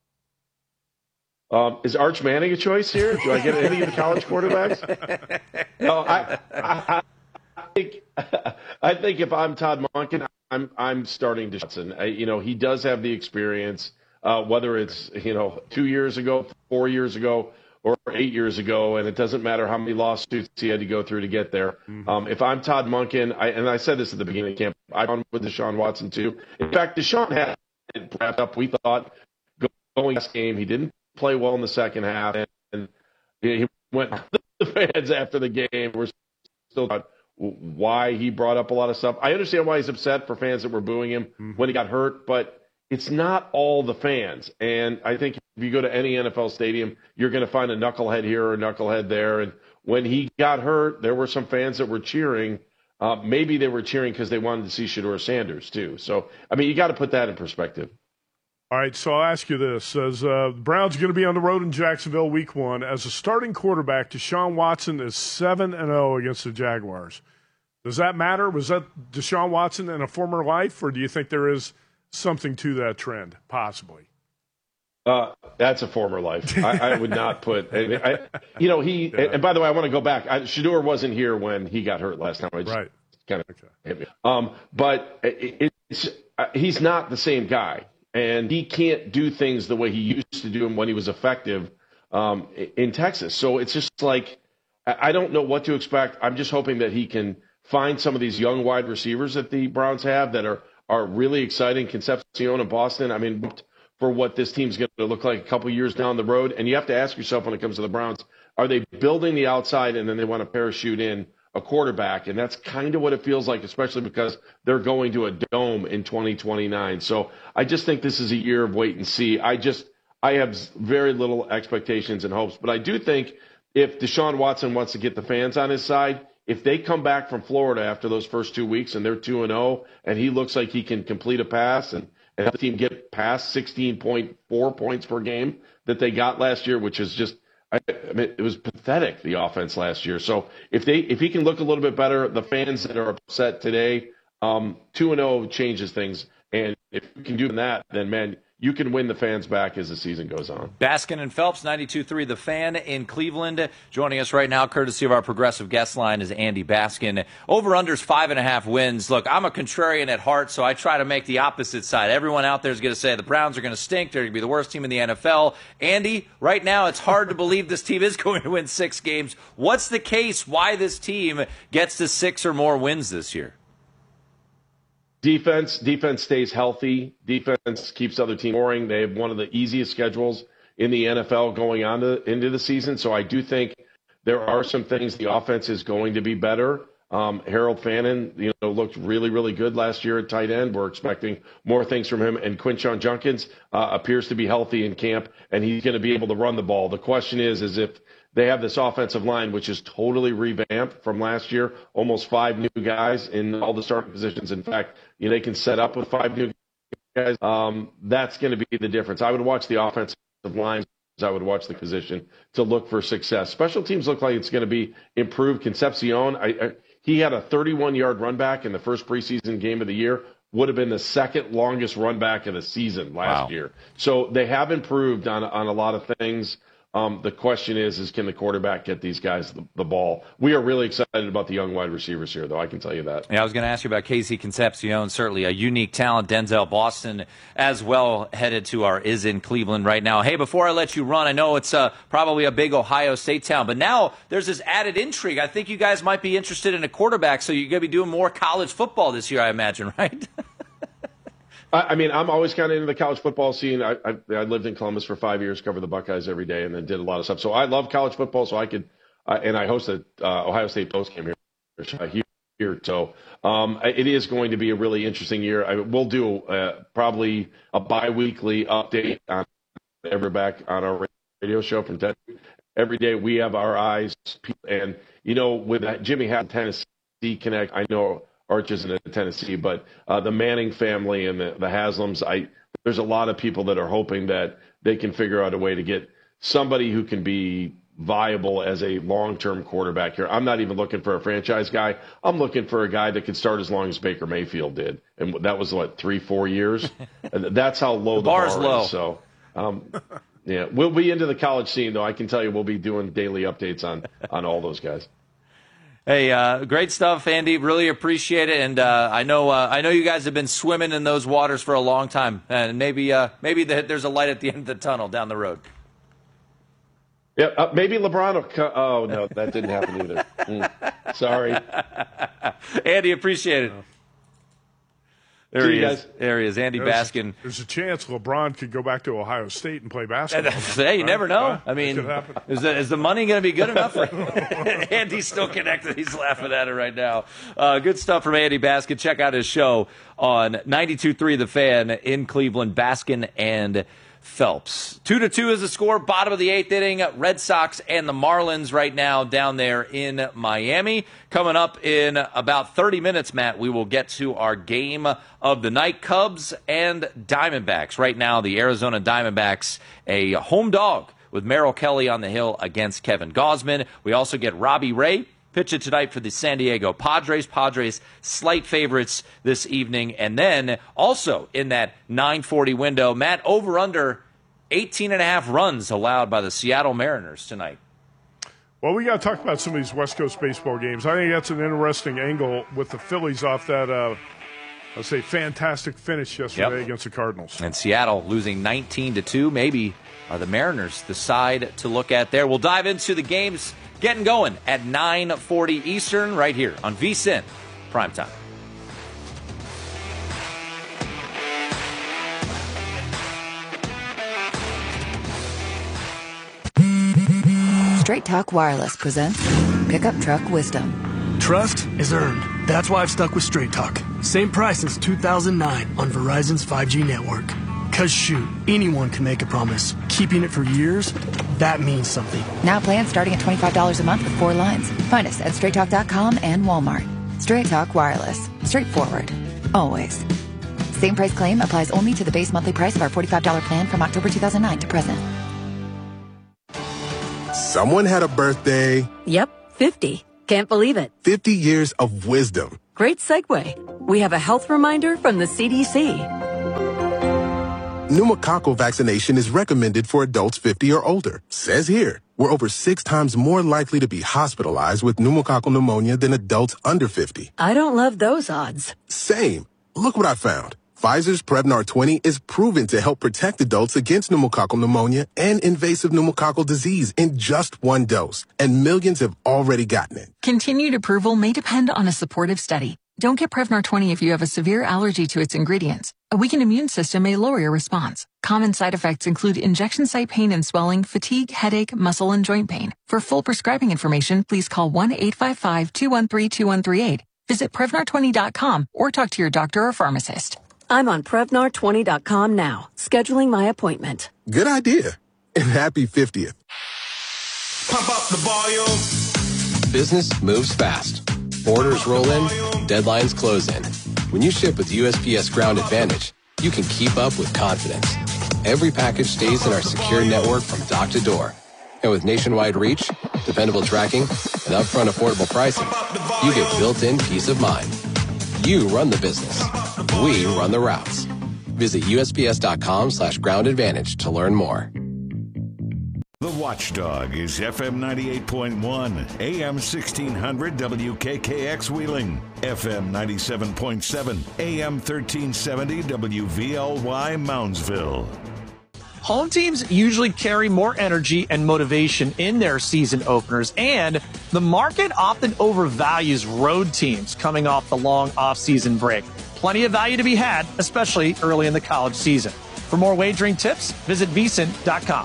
[SPEAKER 20] Um, is Arch Manning a choice here? Do I get any of the college quarterbacks? No, I, I, I think I think if I'm Todd Monken, I'm I'm starting Watson. I, you know, he does have the experience. Uh, whether it's you know two years ago, four years ago, or eight years ago, and it doesn't matter how many lawsuits he had to go through to get there. Mm-hmm. Um, if I'm Todd Monken, I, and I said this at the beginning of camp, I'm on with Deshaun Watson too. In fact, Deshaun had it wrapped up. We thought going last game, he didn't play well in the second half, and, and he went to the fans after the game. We're still talking why he brought up a lot of stuff. I understand why he's upset for fans that were booing him mm-hmm. when he got hurt, but it's not all the fans. And I think if you go to any N F L stadium, you're going to find a knucklehead here or a knucklehead there. And when he got hurt, there were some fans that were cheering. Uh, maybe they were cheering because they wanted to see Shedeur Sanders too. So, I mean, you got to put that in perspective.
[SPEAKER 1] All right, so I'll ask you this. As uh, the Browns are going to be on the road in Jacksonville week one, as a starting quarterback, Deshaun Watson is seven and oh against the Jaguars. Does that matter? Was that Deshaun Watson in a former life, or do you think there is something to that trend, possibly?
[SPEAKER 20] Uh, that's a former life. I, I would not put. I, I, you know, he. Yeah. And by the way, I want to go back. I, Shedeur wasn't here when he got hurt last time. I just
[SPEAKER 1] right.
[SPEAKER 20] kind of okay. hit me. Um, but it, it's uh, he's not the same guy, and he can't do things the way he used to do them when he was effective um, in Texas. So it's just like I don't know what to expect. I'm just hoping that he can find some of these young wide receivers that the Browns have that are. are really exciting. Concepcion and Boston, I mean, for what this team's going to look like a couple years down the road. And you have to ask yourself when it comes to the Browns, are they building the outside and then they want to parachute in a quarterback? And that's kind of what it feels like, especially because they're going to a dome in twenty twenty-nine. So I just think this is a year of wait and see. I just, I have very little expectations and hopes. But I do think if Deshaun Watson wants to get the fans on his side, if they come back from Florida after those first two weeks and they're two and oh, and he looks like he can complete a pass and, and have the team get past sixteen point four points per game that they got last year, which is just, I, I mean, it was pathetic, the offense last year. So if they if he can look a little bit better, the fans that are upset today, um, two and oh changes things. And if you can do that, then, man, you can win the fans back as the season goes on.
[SPEAKER 2] Baskin and Phelps, ninety-two three The Fan in Cleveland. Joining us right now, courtesy of our progressive guest line, is Andy Baskin. Over-unders five and a half wins. Look, I'm a contrarian at heart, so I try to make the opposite side. Everyone out there is going to say the Browns are going to stink. They're going to be the worst team in the N F L. Andy, right now it's hard to believe this team is going to win six games. What's the case why this team gets to six or more wins this year?
[SPEAKER 20] Defense, defense stays healthy. Defense keeps other teams scoring. They have one of the easiest schedules in the N F L going on to, into the season. So I do think there are some things the offense is going to be better. Um, Harold Fannin, you know, looked really, really good last year at tight end. We're expecting more things from him. And Quinshon Judkins uh, appears to be healthy in camp, and he's going to be able to run the ball. The question is, is if they have this offensive line, which is totally revamped from last year, almost five new guys in all the starting positions. In fact, you know, they can set up with five new guys. Um, that's going to be the difference. I would watch the offensive line. I would watch the position to look for success. Special teams look like it's going to be improved. Concepcion, I, I, he had a thirty-one-yard run back in the first preseason game of the year. Would have been the second longest run back of the season last
[SPEAKER 2] Wow.
[SPEAKER 20] year. So they have improved on on a lot of things. Um, the question is, is can the quarterback get these guys the, the ball? We are really excited about the young wide receivers here, though. I can tell you that.
[SPEAKER 2] Yeah, I was going to ask you about Casey Concepcion, certainly a unique talent. Denzel Boston as well headed to our is in Cleveland right now. Hey, before I let you run, I know it's uh, probably a big Ohio State town, but now there's this added intrigue. I think you guys might be interested in a quarterback, so you're going to be doing more college football this year, I imagine, right?
[SPEAKER 20] I mean, I'm always kind of into the college football scene. I, I, I lived in Columbus for five years, covered the Buckeyes every day, and then did a lot of stuff. So I love college football. So I could, uh, and I hosted uh, Ohio State postgame here, here, here. So um, it is going to be a really interesting year. I we'll do uh, probably a bi-weekly update on every back on our radio show from ten. Every day we have our eyes, and you know, with Jimmy Hatton Tennessee Connect, I know Arch isn't in Tennessee, but uh, the Manning family and the, the Haslams, I there's a lot of people that are hoping that they can figure out a way to get somebody who can be viable as a long-term quarterback here. I'm not even looking for a franchise guy. I'm looking for a guy that could start as long as Baker Mayfield did, and that was what three, four years. And that's how low the,
[SPEAKER 2] the bar's
[SPEAKER 20] bar
[SPEAKER 2] low.
[SPEAKER 20] is. So, um, yeah, we'll be into the college scene, though. I can tell you, we'll be doing daily updates on on all those guys.
[SPEAKER 2] Hey, uh, great stuff, Andy. Really appreciate it, and uh, I know uh, I know you guys have been swimming in those waters for a long time, and maybe uh, maybe the, there's a light at the end of the tunnel down the road.
[SPEAKER 20] Yeah, uh, maybe LeBron will co- oh, no, that didn't happen either. Mm, sorry.
[SPEAKER 2] Andy, appreciate it. There
[SPEAKER 20] See
[SPEAKER 2] he
[SPEAKER 20] you
[SPEAKER 2] is.
[SPEAKER 20] guys.
[SPEAKER 2] There he is, Andy
[SPEAKER 1] There's,
[SPEAKER 2] Baskin.
[SPEAKER 1] There's a chance LeBron could go back to Ohio State and play basketball.
[SPEAKER 2] Hey, you never know.
[SPEAKER 1] Huh?
[SPEAKER 2] I mean,
[SPEAKER 1] That could happen.
[SPEAKER 2] is the, is the money going to be good enough for Andy's still connected. He's laughing at it right now. Uh, good stuff from Andy Baskin. Check out his show on ninety-two point three The Fan in Cleveland. Baskin and Phelps. Two to two is the score. Bottom of the eighth inning. Red Sox and the Marlins right now down there in Miami. Coming up in about thirty minutes, Matt, we will get to our game of the night. Cubs and Diamondbacks. Right now, the Arizona Diamondbacks, a home dog with Merrill Kelly on the hill against Kevin Gausman. We also get Robbie Ray pitching tonight for the San Diego Padres. Padres slight favorites this evening. And then also in that nine forty window, Matt, over under eighteen and a half runs allowed by the Seattle Mariners tonight.
[SPEAKER 1] Well, we got to talk about some of these West Coast baseball games. I think that's an interesting angle with the Phillies off that, uh, let's say, fantastic finish yesterday
[SPEAKER 2] Yep.
[SPEAKER 1] against the Cardinals.
[SPEAKER 2] And Seattle losing nineteen to two. Maybe are the Mariners the side to look at there. We'll dive into the games getting going at nine forty Eastern right here on VSiN Primetime.
[SPEAKER 17] Straight Talk Wireless presents Pickup Truck Wisdom.
[SPEAKER 21] Trust is earned. That's why I've stuck with Straight Talk. Same price since two thousand nine on Verizon's five G network. Because shoot, anyone can make a promise. Keeping it for years, that means something.
[SPEAKER 22] Now plans starting at twenty-five dollars a month with four lines. Find us at straight talk dot com and Walmart. Straight Talk Wireless. Straightforward. Always. Same price claim applies only to the base monthly price of our forty-five dollars plan from October two thousand nine to present.
[SPEAKER 23] Someone had a birthday.
[SPEAKER 24] Yep, fifty. Can't believe it.
[SPEAKER 23] fifty years of wisdom.
[SPEAKER 24] Great segue. We have a health reminder from the C D C.
[SPEAKER 23] Pneumococcal vaccination is recommended for adults fifty or older. Says here, we're over six times more likely to be hospitalized with pneumococcal pneumonia than adults under fifty.
[SPEAKER 24] I don't love those odds.
[SPEAKER 23] Same. Look what I found. Pfizer's Prevnar twenty is proven to help protect adults against pneumococcal pneumonia and invasive pneumococcal disease in just one dose, and millions have already gotten it.
[SPEAKER 25] Continued approval may depend on a supportive study. Don't get Prevnar twenty if you have a severe allergy to its ingredients. A weakened immune system may lower your response. Common side effects include injection site pain and swelling, fatigue, headache, muscle, and joint pain. For full prescribing information, please call one eight five five, two one three, two one three eight. Visit Prevnar twenty dot com or talk to your doctor or pharmacist.
[SPEAKER 24] I'm on Prevnar twenty dot com now, scheduling my appointment.
[SPEAKER 23] Good idea. And happy fiftieth.
[SPEAKER 26] Pump up the volume.
[SPEAKER 27] Business moves fast. Orders roll in, deadlines close in. When you ship with U S P S Ground Advantage, you can keep up with confidence. Every package stays in our secure network from dock to door. And with nationwide reach, dependable tracking, and upfront affordable pricing, you get built-in peace of mind. You run the business. We run the routes. Visit U S P S dot com slash ground advantage to learn more.
[SPEAKER 6] The Watchdog is F M ninety-eight point one, A M sixteen hundred W K K X Wheeling, F M ninety-seven point seven, A M thirteen seventy W V L Y Moundsville.
[SPEAKER 28] Home teams usually carry more energy and motivation in their season openers, and the market often overvalues road teams coming off the long off-season break. Plenty of value to be had, especially early in the college season. For more wagering tips, visit V S I N dot com.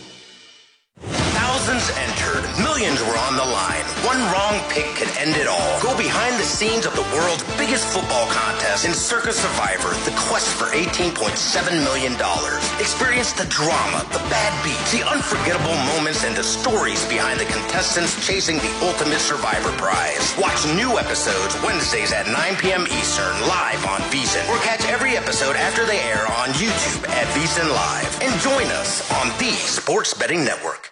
[SPEAKER 29] Thousands entered. Millions were on the line. One wrong pick could end it all. Go behind the scenes of the world's biggest football contest in Circa Survivor, the quest for eighteen point seven million dollars. Experience the drama, the bad beats, the unforgettable moments, and the stories behind the contestants chasing the ultimate Survivor prize. Watch new episodes Wednesdays at nine p.m. Eastern, live on V S I N, or catch every episode after they air on YouTube at V S I N Live. And join us on the Sports Betting Network.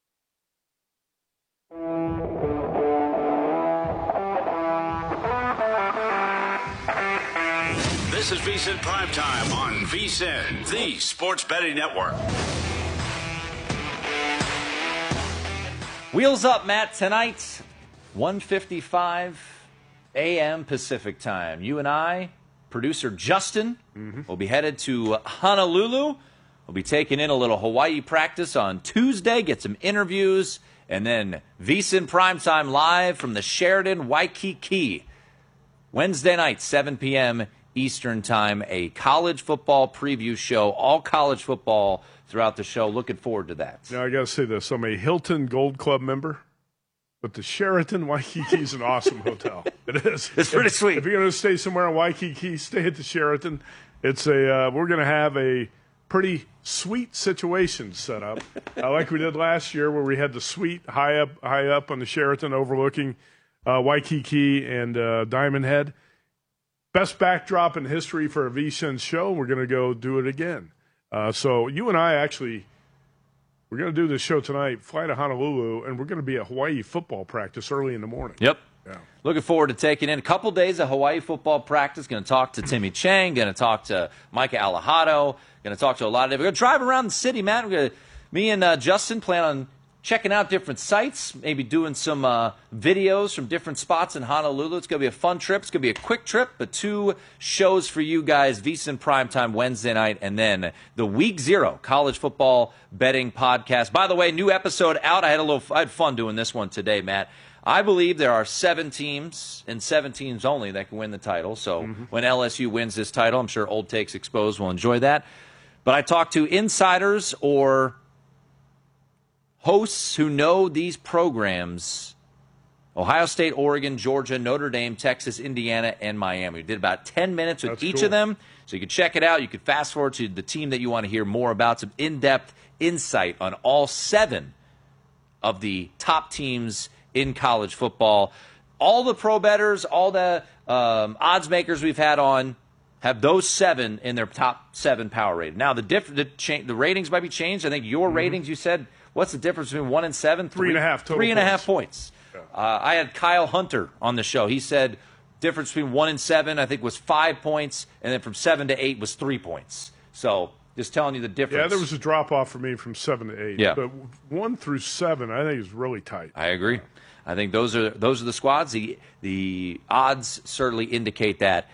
[SPEAKER 7] This is V S I N Primetime on V S I N, the Sports Betting Network.
[SPEAKER 2] Wheels up, Matt, tonight, one fifty-five a.m. Pacific time. You and I, producer Justin, mm-hmm. will be headed to Honolulu. We'll be taking in a little Hawaii practice on Tuesday, get some interviews, and then V S I N Primetime live from the Sheraton Waikiki. Wednesday night, seven p.m. Eastern Time, a college football preview show, all college football throughout the show. Looking forward to that.
[SPEAKER 1] Now, I got to say this. I'm a Hilton Gold Club member, but the Sheraton Waikiki is an awesome hotel. It is.
[SPEAKER 2] It's pretty
[SPEAKER 1] if,
[SPEAKER 2] sweet.
[SPEAKER 1] If you're going to stay somewhere in Waikiki, stay at the Sheraton. It's a. Uh, we're going to have a pretty sweet situation set up, uh, like we did last year, where we had the suite high up, high up on the Sheraton, overlooking uh, Waikiki and uh, Diamond Head. Best backdrop in history for a V S I N show. We're going to go do it again. Uh, so you and I actually, we're going to do this show tonight, fly to Honolulu, and we're going to be at Hawaii football practice early in the morning.
[SPEAKER 2] Yep.
[SPEAKER 1] Yeah.
[SPEAKER 2] Looking forward to taking in a couple days of Hawaii football practice. Going to talk to Timmy Chang. Going to talk to Micah Alejado. Going to talk to a lot of. We're going to drive around the city, Matt. We're going to, me and uh, Justin plan on checking out different sites, maybe doing some uh, videos from different spots in Honolulu. It's going to be a fun trip. It's going to be a quick trip, but two shows for you guys, V S I N Primetime Wednesday night, and then the Week Zero College Football Betting Podcast. By the way, new episode out. I had a little, I had fun doing this one today, Matt. I believe there are seven teams, and seven teams only, that can win the title. So mm-hmm. when L S U wins this title, I'm sure Old Takes Exposed will enjoy that. But I talked to insiders or hosts who know these programs Ohio State, Oregon, Georgia, Notre Dame, Texas, Indiana, and Miami. We did about ten minutes with
[SPEAKER 1] That's
[SPEAKER 2] each
[SPEAKER 1] cool.
[SPEAKER 2] of them, so you can check it out. You can fast forward to the team that you want to hear more about, some in-depth insight on all seven of the top teams in college football. All the pro bettors, all the um, odds makers we've had on have those seven in their top seven power rating. Now, the diff- the, cha- the ratings might be changed. I think your
[SPEAKER 1] Mm-hmm.
[SPEAKER 2] ratings, you said, what's the difference between one and seven?
[SPEAKER 1] Three and a half total
[SPEAKER 2] Three and a half
[SPEAKER 1] points.
[SPEAKER 2] points. Uh, I had Kyle Hunter on the show. He said difference between one and seven, I think, was five points, and then from seven to eight was three points. So just telling you the difference.
[SPEAKER 1] Yeah, there was a drop-off for me from seven to eight.
[SPEAKER 2] Yeah.
[SPEAKER 1] But one through seven, I think, is really tight.
[SPEAKER 2] I agree. I think those are those are the squads. The the odds certainly indicate that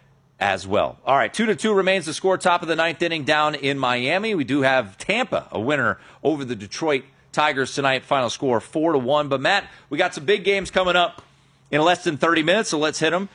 [SPEAKER 2] as well. All right, two to two remains the score. Top of the ninth inning down in Miami. We do have Tampa, a winner over the Detroit Tigers tonight. Final score four to one. But Matt, we got some big games coming up in less than thirty minutes, so let's hit them.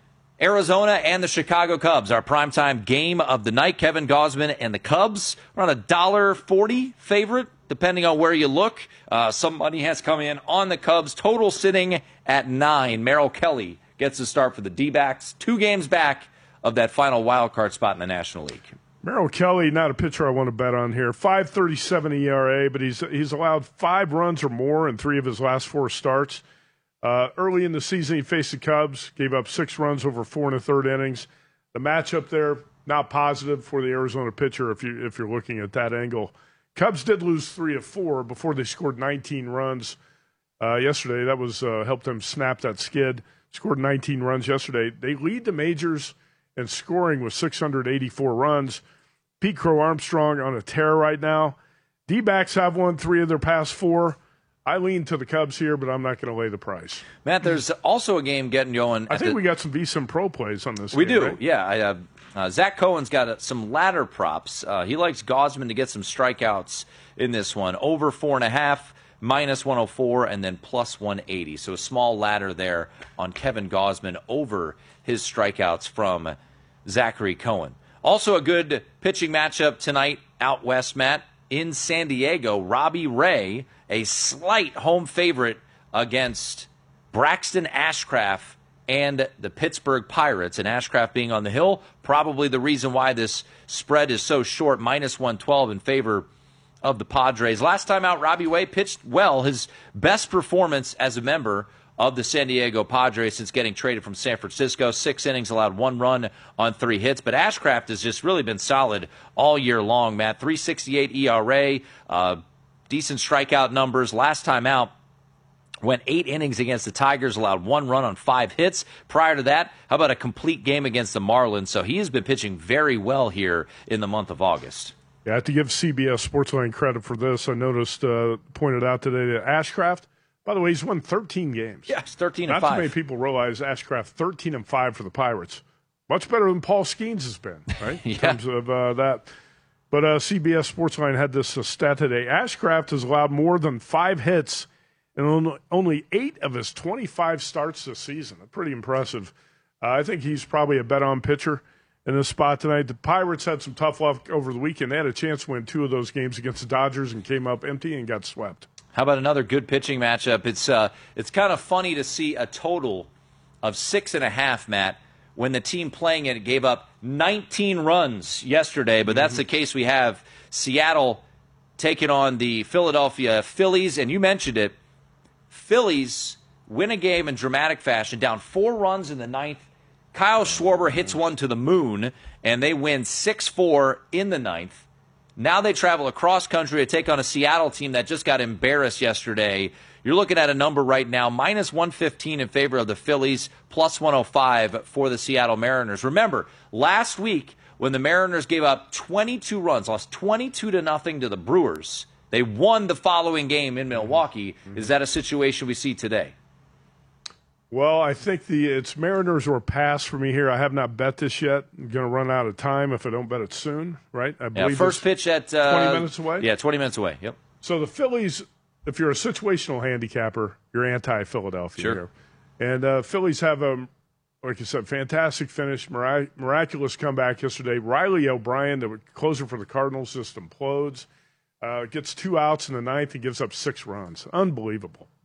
[SPEAKER 2] Arizona and the Chicago Cubs, our primetime game of the night. Kevin Gausman and the Cubs are on a one dollar forty favorite, depending on where you look. Uh, some money has come in on the Cubs. Total sitting at nine. Merrill Kelly gets the start for the D-backs. Two games back of that final wild card spot in the National League.
[SPEAKER 1] Merrill Kelly, not a pitcher I want to bet on here. five thirty-seven E R A, but he's he's allowed five runs or more in three of his last four starts. Uh, early in the season, he faced the Cubs, gave up six runs over four and a third innings. The matchup there, not positive for the Arizona pitcher if you if you're looking at that angle. Cubs did lose three of four before they scored nineteen runs uh, yesterday. That was uh, helped them snap that skid. Scored nineteen runs yesterday. They lead the majors in scoring with six hundred eighty-four runs. Pete Crow Armstrong on a tear right now. D-backs have won three of their past four. I lean to the Cubs here, but I'm not going to lay the price.
[SPEAKER 2] Matt, there's also a game getting going.
[SPEAKER 1] I think
[SPEAKER 2] the,
[SPEAKER 1] we got some V S I N Pro plays on this
[SPEAKER 2] We
[SPEAKER 1] game,
[SPEAKER 2] do,
[SPEAKER 1] right?
[SPEAKER 2] yeah. I, uh, uh, Zach Cohen's got uh, some ladder props. Uh, he likes Gausman to get some strikeouts in this one. Over four and a half, minus one oh four, and then plus one eighty. So a small ladder there on Kevin Gausman over his strikeouts from Zachary Cohen. Also a good pitching matchup tonight out west, Matt. In San Diego, Robbie Ray, a slight home favorite against Braxton Ashcraft and the Pittsburgh Pirates. And Ashcraft being on the hill, probably the reason why this spread is so short, minus one twelve in favor of the Padres. Last time out, Robbie Ray pitched well, his best performance as a member of the San Diego Padres since getting traded from San Francisco. Six innings, allowed one run on three hits. But Ashcraft has just really been solid all year long, Matt. three sixty-eight E R A, uh, decent strikeout numbers. Last time out, went eight innings against the Tigers, allowed one run on five hits. Prior to that, how about a complete game against the Marlins? So he has been pitching very well here in the month of August.
[SPEAKER 1] Yeah, I have to give C B S Sportsline credit for this. I noticed, uh, pointed out today that Ashcraft, by the way, he's won thirteen games.
[SPEAKER 2] Yeah, it's thirteen and
[SPEAKER 1] Not
[SPEAKER 2] five.
[SPEAKER 1] too many people realize Ashcraft thirteen and five for the Pirates. Much better than Paul Skeens has been, right? In
[SPEAKER 2] Yeah.
[SPEAKER 1] terms of uh, that. But uh, C B S Sportsline had this uh, stat today. Ashcraft has allowed more than five hits in only, only eight of his twenty-five starts this season. Pretty impressive. Uh, I think he's probably a bet-on pitcher in this spot tonight. The Pirates had some tough luck over the weekend. They had a chance to win two of those games against the Dodgers and came up empty and got swept.
[SPEAKER 2] How about another good pitching matchup? It's uh, it's kind of funny to see a total of six and a half, Matt, when the team playing it gave up nineteen runs yesterday. But that's mm-hmm. the case we have. Seattle taking on the Philadelphia Phillies, and you mentioned it. Phillies win a game in dramatic fashion, down four runs in the ninth. Kyle Schwarber hits one to the moon, and they win six four in the ninth. Now they travel across country to take on a Seattle team that just got embarrassed yesterday. You're looking at a number right now, minus one fifteen in favor of the Phillies, plus one oh five for the Seattle Mariners. Remember, last week when the Mariners gave up twenty-two runs, lost twenty-two to nothing to the Brewers, they won the following game in Milwaukee. Mm-hmm. Is that a situation we see today?
[SPEAKER 1] Well, I think the it's Mariners or pass for me here. I have not bet this yet. I'm going to run out of time if I don't bet it soon, right? I
[SPEAKER 2] yeah, first pitch at uh,
[SPEAKER 1] twenty minutes away?
[SPEAKER 2] Yeah, twenty minutes away, yep.
[SPEAKER 1] So the Phillies, if you're a situational handicapper, you're anti-Philadelphia
[SPEAKER 2] sure.
[SPEAKER 1] here. And uh, Phillies have, a, like you said, fantastic finish, mirac- miraculous comeback yesterday. Riley O'Brien, the closer for the Cardinals, just implodes. Uh, gets two outs in the ninth and gives up six runs. Unbelievable.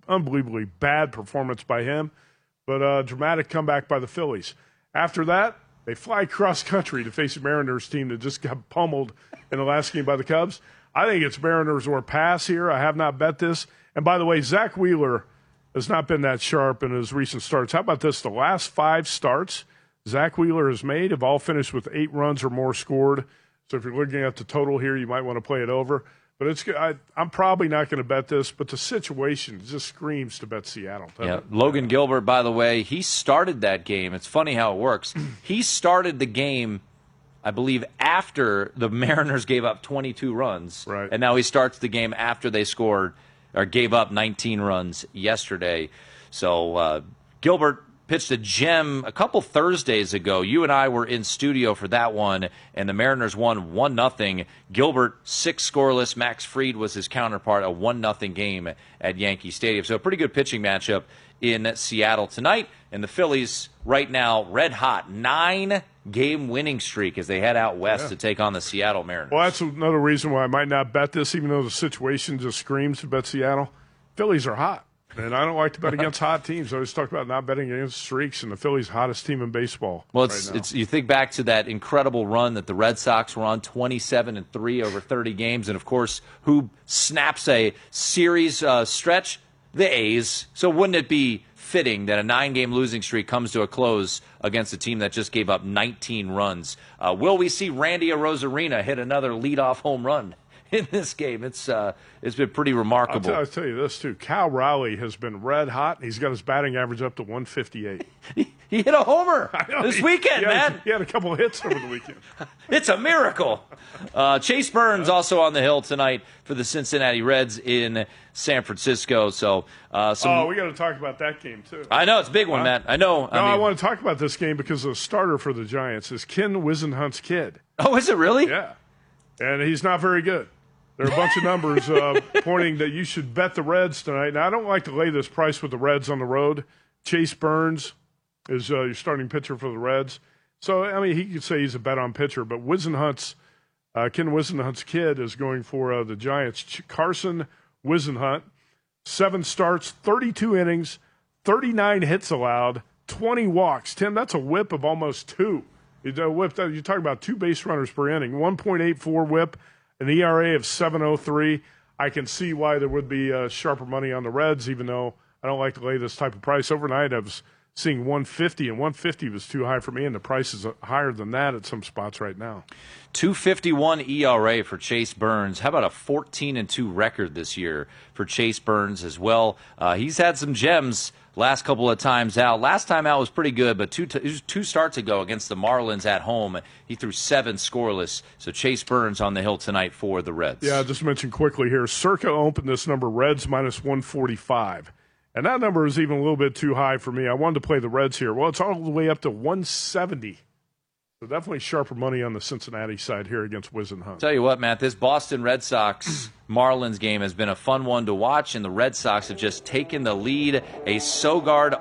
[SPEAKER 1] unbelievably bad performance by him, but a dramatic comeback by the Phillies. After that, they fly cross country to face a Mariners team that just got pummeled in the last game by the Cubs. I think it's Mariners or pass here. I have not bet this. And by the way, Zach Wheeler has not been that sharp in his recent starts. How about this? The last five starts Zach Wheeler has made have all finished with eight runs or more scored. So if you're looking at the total here, you might want to play it over. But it's I, I'm probably not going to bet this, but the situation just screams to bet Seattle.
[SPEAKER 2] Yeah, Logan Gilbert, by the way, he started that game. It's funny how it works. He started the game, I believe, after the Mariners gave up twenty-two runs.
[SPEAKER 1] Right.
[SPEAKER 2] And now he starts the game after they scored or gave up nineteen runs yesterday. So uh, Gilbert pitched a gem a couple Thursdays ago. You and I were in studio for that one, and the Mariners won one nothing. Gilbert, six scoreless. Max Fried was his counterpart, a one nothing game at Yankee Stadium. So a pretty good pitching matchup in Seattle tonight. And the Phillies right now red hot, nine-game winning streak as they head out west
[SPEAKER 1] yeah.
[SPEAKER 2] to take on the Seattle Mariners.
[SPEAKER 1] Well, that's another reason why I might not bet this, even though the situation just screams to bet Seattle. Phillies are hot. And I don't like to bet against hot teams. I always talk about not betting against streaks, and the Phillies' hottest team in baseball.
[SPEAKER 2] Well, it's,
[SPEAKER 1] right now.
[SPEAKER 2] it's you think back to that incredible run that the Red Sox were on, twenty-seven and three over thirty games, and of course, who snaps a series uh, stretch? The A's. So wouldn't it be fitting that a nine-game losing streak comes to a close against a team that just gave up nineteen runs? Uh, will we see Randy Arozarena hit another leadoff home run in this game? It's uh, it's been pretty remarkable.
[SPEAKER 1] I'll tell, I'll tell you this, too. Cal Raleigh has been red hot. He's got his batting average up to one fifty-eight.
[SPEAKER 2] he, he hit a homer this
[SPEAKER 1] he,
[SPEAKER 2] weekend,
[SPEAKER 1] he had,
[SPEAKER 2] man.
[SPEAKER 1] He had a couple of hits over the weekend.
[SPEAKER 2] It's a miracle. Uh, Chase Burns also on the hill tonight for the Cincinnati Reds in San Francisco. So, uh, some,
[SPEAKER 1] oh, we got to talk about that game, too.
[SPEAKER 2] I know. It's a big one,
[SPEAKER 1] huh?
[SPEAKER 2] Matt. I know.
[SPEAKER 1] No,
[SPEAKER 2] I, mean,
[SPEAKER 1] I want to talk about this game because the starter for the Giants is Ken Wisenhunt's kid.
[SPEAKER 2] Oh, is it really?
[SPEAKER 1] Yeah. And he's not very good. There are a bunch of numbers uh, pointing that you should bet the Reds tonight. Now, I don't like to lay this price with the Reds on the road. Chase Burns is uh, your starting pitcher for the Reds. So, I mean, he could say he's a bet-on pitcher, but Wisenhunt's, uh, Ken Wisenhunt's kid is going for uh, the Giants. Ch- Carson Wisenhunt, seven starts, thirty-two innings, thirty-nine hits allowed, twenty walks. Tim, that's a whip of almost two. You whip that, you're talking about two base runners per inning, one point eight four whip. An E R A of seven oh three. I can see why there would be uh, sharper money on the Reds, even though I don't like to lay this type of price. Overnight, I was seeing one fifty, and one fifty was too high for me, and the price is higher than that at some spots right now.
[SPEAKER 2] two fifty-one E R A for Chase Burns. How about a fourteen and two record this year for Chase Burns as well? Uh, he's had some gems last couple of times out. Last time out was pretty good, but two t- two starts ago against the Marlins at home, he threw seven scoreless. So Chase Burns on the hill tonight for the Reds.
[SPEAKER 1] Yeah, just mention quickly here, Circa opened this number, Reds minus one forty-five. And that number is even a little bit too high for me. I wanted to play the Reds here. Well, it's all the way up to one seventy. So definitely sharper money on the Cincinnati side here against Wisenhunt.
[SPEAKER 2] Tell you what, Matt, this Boston Red Sox Marlins game has been a fun one to watch, and the Red Sox have just taken the lead. A Sogard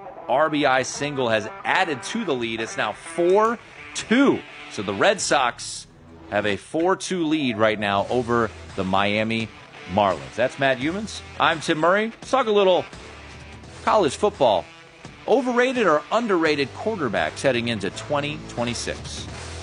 [SPEAKER 2] R B I single has added to the lead. It's now four two. So the Red Sox have a four two lead right now over the Miami Marlins. That's Matt Humans. I'm Tim Murray. Let's talk a little college football. Overrated or underrated quarterbacks heading into twenty twenty-six?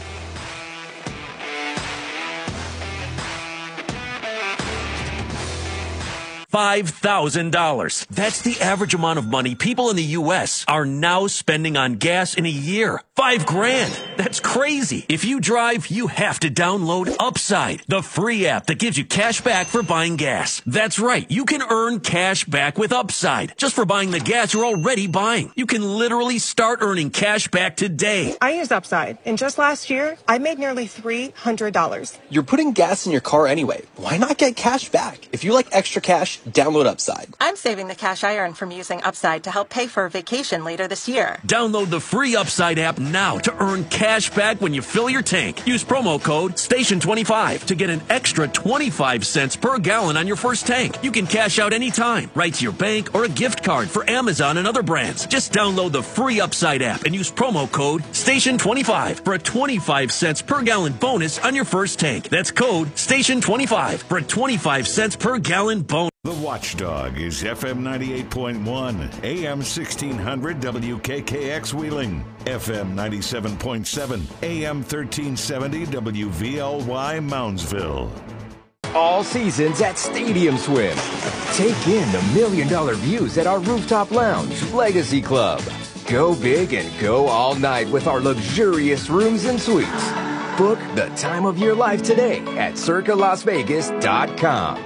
[SPEAKER 3] five thousand dollars. That's the average amount of money people in the U S are now spending on gas in a year. Five grand. That's crazy. If you drive, you have to download Upside, the free app that gives you cash back for buying gas. That's right. You can earn cash back with Upside just for buying the gas you're already buying. You can literally start earning cash back today.
[SPEAKER 4] I use Upside, and just last year, I made nearly three hundred dollars.
[SPEAKER 5] You're putting gas in your car anyway. Why not get cash back? If you like extra cash, download Upside.
[SPEAKER 4] I'm saving the cash I earn from using Upside to help pay for a vacation later this year.
[SPEAKER 3] Download the free Upside app now to earn cash back when you fill your tank. Use promo code station twenty-five to get an extra twenty-five cents per gallon on your first tank. You can cash out anytime, right to your bank or a gift card for Amazon and other brands. Just download the free Upside app and use promo code station twenty-five for a twenty-five cents per gallon bonus on your first tank. That's code station twenty-five for a twenty-five cents per gallon bonus.
[SPEAKER 6] The Watchdog is F M ninety-eight point one, A M sixteen hundred W K K X Wheeling, F M ninety-seven point seven, A M thirteen seventy W V L Y Moundsville.
[SPEAKER 8] All seasons at Stadium Swim. Take in the million dollar views at our rooftop lounge, Legacy Club. Go big and go all night with our luxurious rooms and suites. Book the time of your life today at circa las vegas dot com.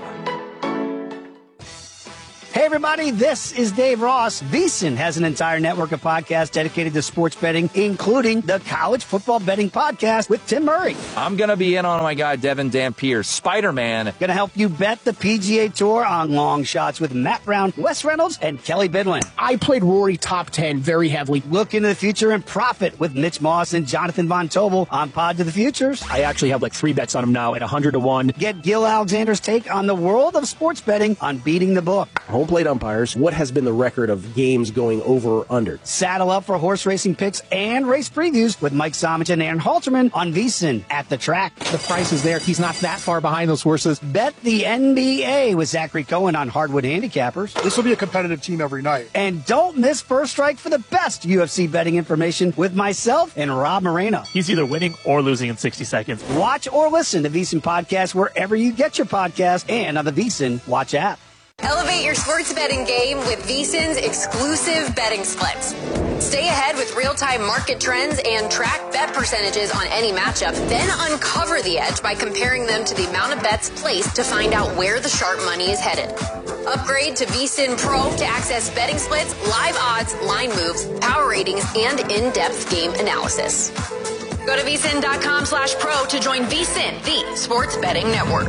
[SPEAKER 9] Hey everybody, this is Dave Ross. VSiN has an entire network of podcasts dedicated to sports betting, including the College Football Betting Podcast with Tim Murray.
[SPEAKER 2] I'm going to be in on my guy, Devin Dampier, Spider-Man.
[SPEAKER 9] Going to help you bet the P G A Tour on long shots with Matt Brown, Wes Reynolds, and Kelly Bidlin.
[SPEAKER 10] I played Rory top ten very heavily.
[SPEAKER 9] Look into the future and profit with Mitch Moss and Jonathan Von Tobel on Pod to the Futures.
[SPEAKER 10] I actually have like three bets on him now at one hundred to one.
[SPEAKER 9] Get Gil Alexander's take on the world of sports betting on Beating the Book.
[SPEAKER 10] Home plate umpires, what has been the record of games going over or under?
[SPEAKER 9] Saddle up for horse racing picks and race previews with Mike Somich and Aaron Halterman on VSiN at the track.
[SPEAKER 10] The price is there. He's not that far behind those horses.
[SPEAKER 9] Bet the N B A with Zachary Cohen on Hardwood Handicappers.
[SPEAKER 21] This will be a competitive team every night.
[SPEAKER 9] And don't miss First Strike for the best U F C betting information with myself and Rob Moreno.
[SPEAKER 28] He's either winning or losing in sixty seconds.
[SPEAKER 9] Watch or listen to VSiN Podcast wherever you get your podcast and on the VSiN Watch app.
[SPEAKER 11] Elevate your sports betting game with VSiN's exclusive betting splits. Stay ahead with real-time market trends and track bet percentages on any matchup. Then uncover the edge by comparing them to the amount of bets placed to find out where the sharp money is headed. Upgrade to VSiN Pro to access betting splits, live odds, line moves, power ratings, and in-depth game analysis. Go to VSiN.com slash pro to join VSiN, the sports betting network.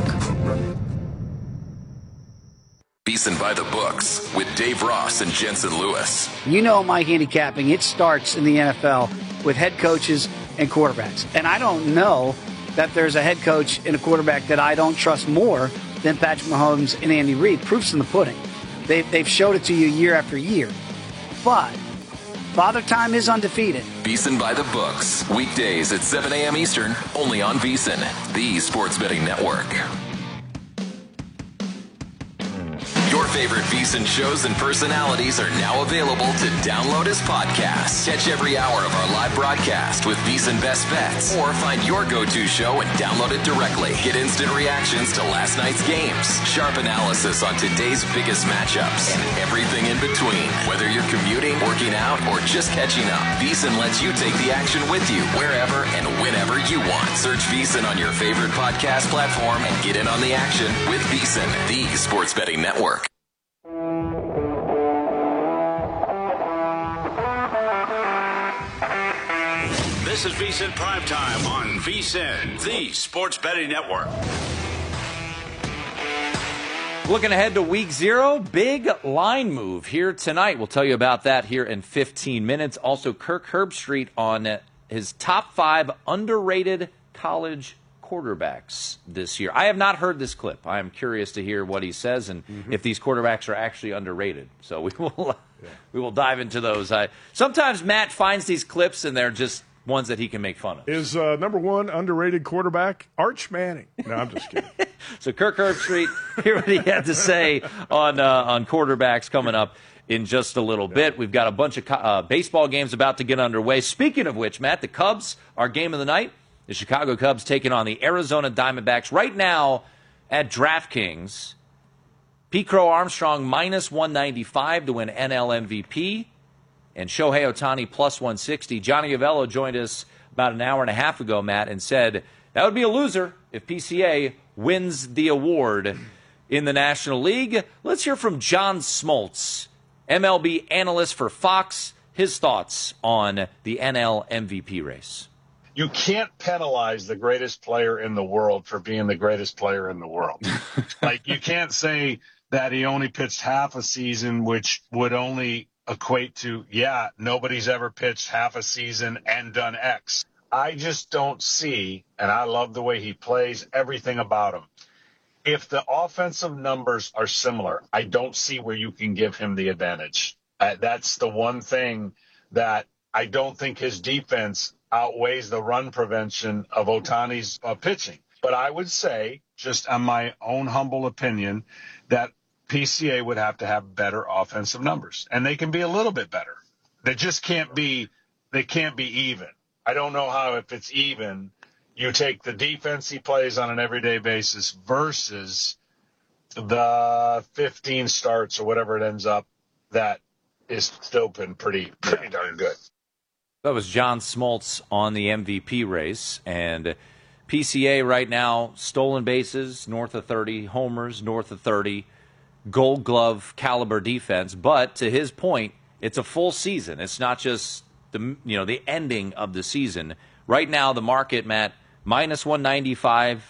[SPEAKER 12] VSiN by the books with Dave Ross and Jensen Lewis.
[SPEAKER 9] You know my handicapping, it starts in the N F L with head coaches and quarterbacks. And I don't know that there's a head coach and a quarterback that I don't trust more than Patrick Mahomes and Andy Reid. Proof's in the pudding. They've, they've showed it to you year after year. But Father Time is undefeated.
[SPEAKER 12] VSiN by the books. Weekdays at seven a.m. Eastern, only on VSiN, the sports betting network. Your favorite VSiN shows and personalities are now available to download as podcasts. Catch every hour of our live broadcast with VSiN Best Bets, or find your go-to show and download it directly. Get instant reactions to last night's games, sharp analysis on today's biggest matchups, and everything in between. Whether you're commuting, working out, or just catching up, VSiN lets you take the action with you wherever and whenever you want. Search VSiN on your favorite podcast platform and get in on the action with VSiN, the sports betting network.
[SPEAKER 7] This is VSiN Primetime on VSiN, the sports betting network.
[SPEAKER 2] Looking ahead to week zero, big line move here tonight. We'll tell you about that here in fifteen minutes. Also, Kirk Herbstreit on his top five underrated college quarterbacks this year. I have not heard this clip. I am curious to hear what he says and mm-hmm. if these quarterbacks are actually underrated. So we will yeah. we will dive into those. I, sometimes Matt finds these clips and they're just ones that he can make fun of.
[SPEAKER 1] Is uh, number one underrated quarterback Arch Manning? No, I'm just kidding.
[SPEAKER 2] So Kirk Herbstreit, hear what he had to say on uh, on quarterbacks coming up in just a little yeah. bit. We've got a bunch of uh, baseball games about to get underway. Speaking of which, Matt, the Cubs, our game of the night, the Chicago Cubs taking on the Arizona Diamondbacks right now at DraftKings. Pete Crow Armstrong minus one ninety-five to win N L M V P. And Shohei Ohtani plus one sixty. Johnny Avello joined us about an hour and a half ago, Matt, and said that would be a loser if P C A wins the award in the National League. Let's hear from John Smoltz, M L B analyst for Fox, his thoughts on the N L M V P race.
[SPEAKER 13] You can't penalize the greatest player in the world for being the greatest player in the world. Like, you can't say that he only pitched half a season, which would only equate to, yeah, nobody's ever pitched half a season and done X. I just don't see, and I love the way he plays, everything about him. If the offensive numbers are similar, I don't see where you can give him the advantage. Uh, that's the one thing that I don't think his defense outweighs the run prevention of Ohtani's uh, pitching. But I would say, just on my own humble opinion, that P C A would have to have better offensive numbers, and they can be a little bit better. They just can't be, they can't be even. I don't know how, if it's even, you take the defense he plays on an everyday basis versus the fifteen starts or whatever it ends up, that is still been pretty, pretty darn good.
[SPEAKER 2] That was John Smoltz on the M V P race, and P C A right now, stolen bases, north of thirty, homers, north of thirty, Gold Glove caliber defense. But to his point, it's a full season. It's not just the you know the ending of the season. Right now, the market, Matt, minus one ninety-five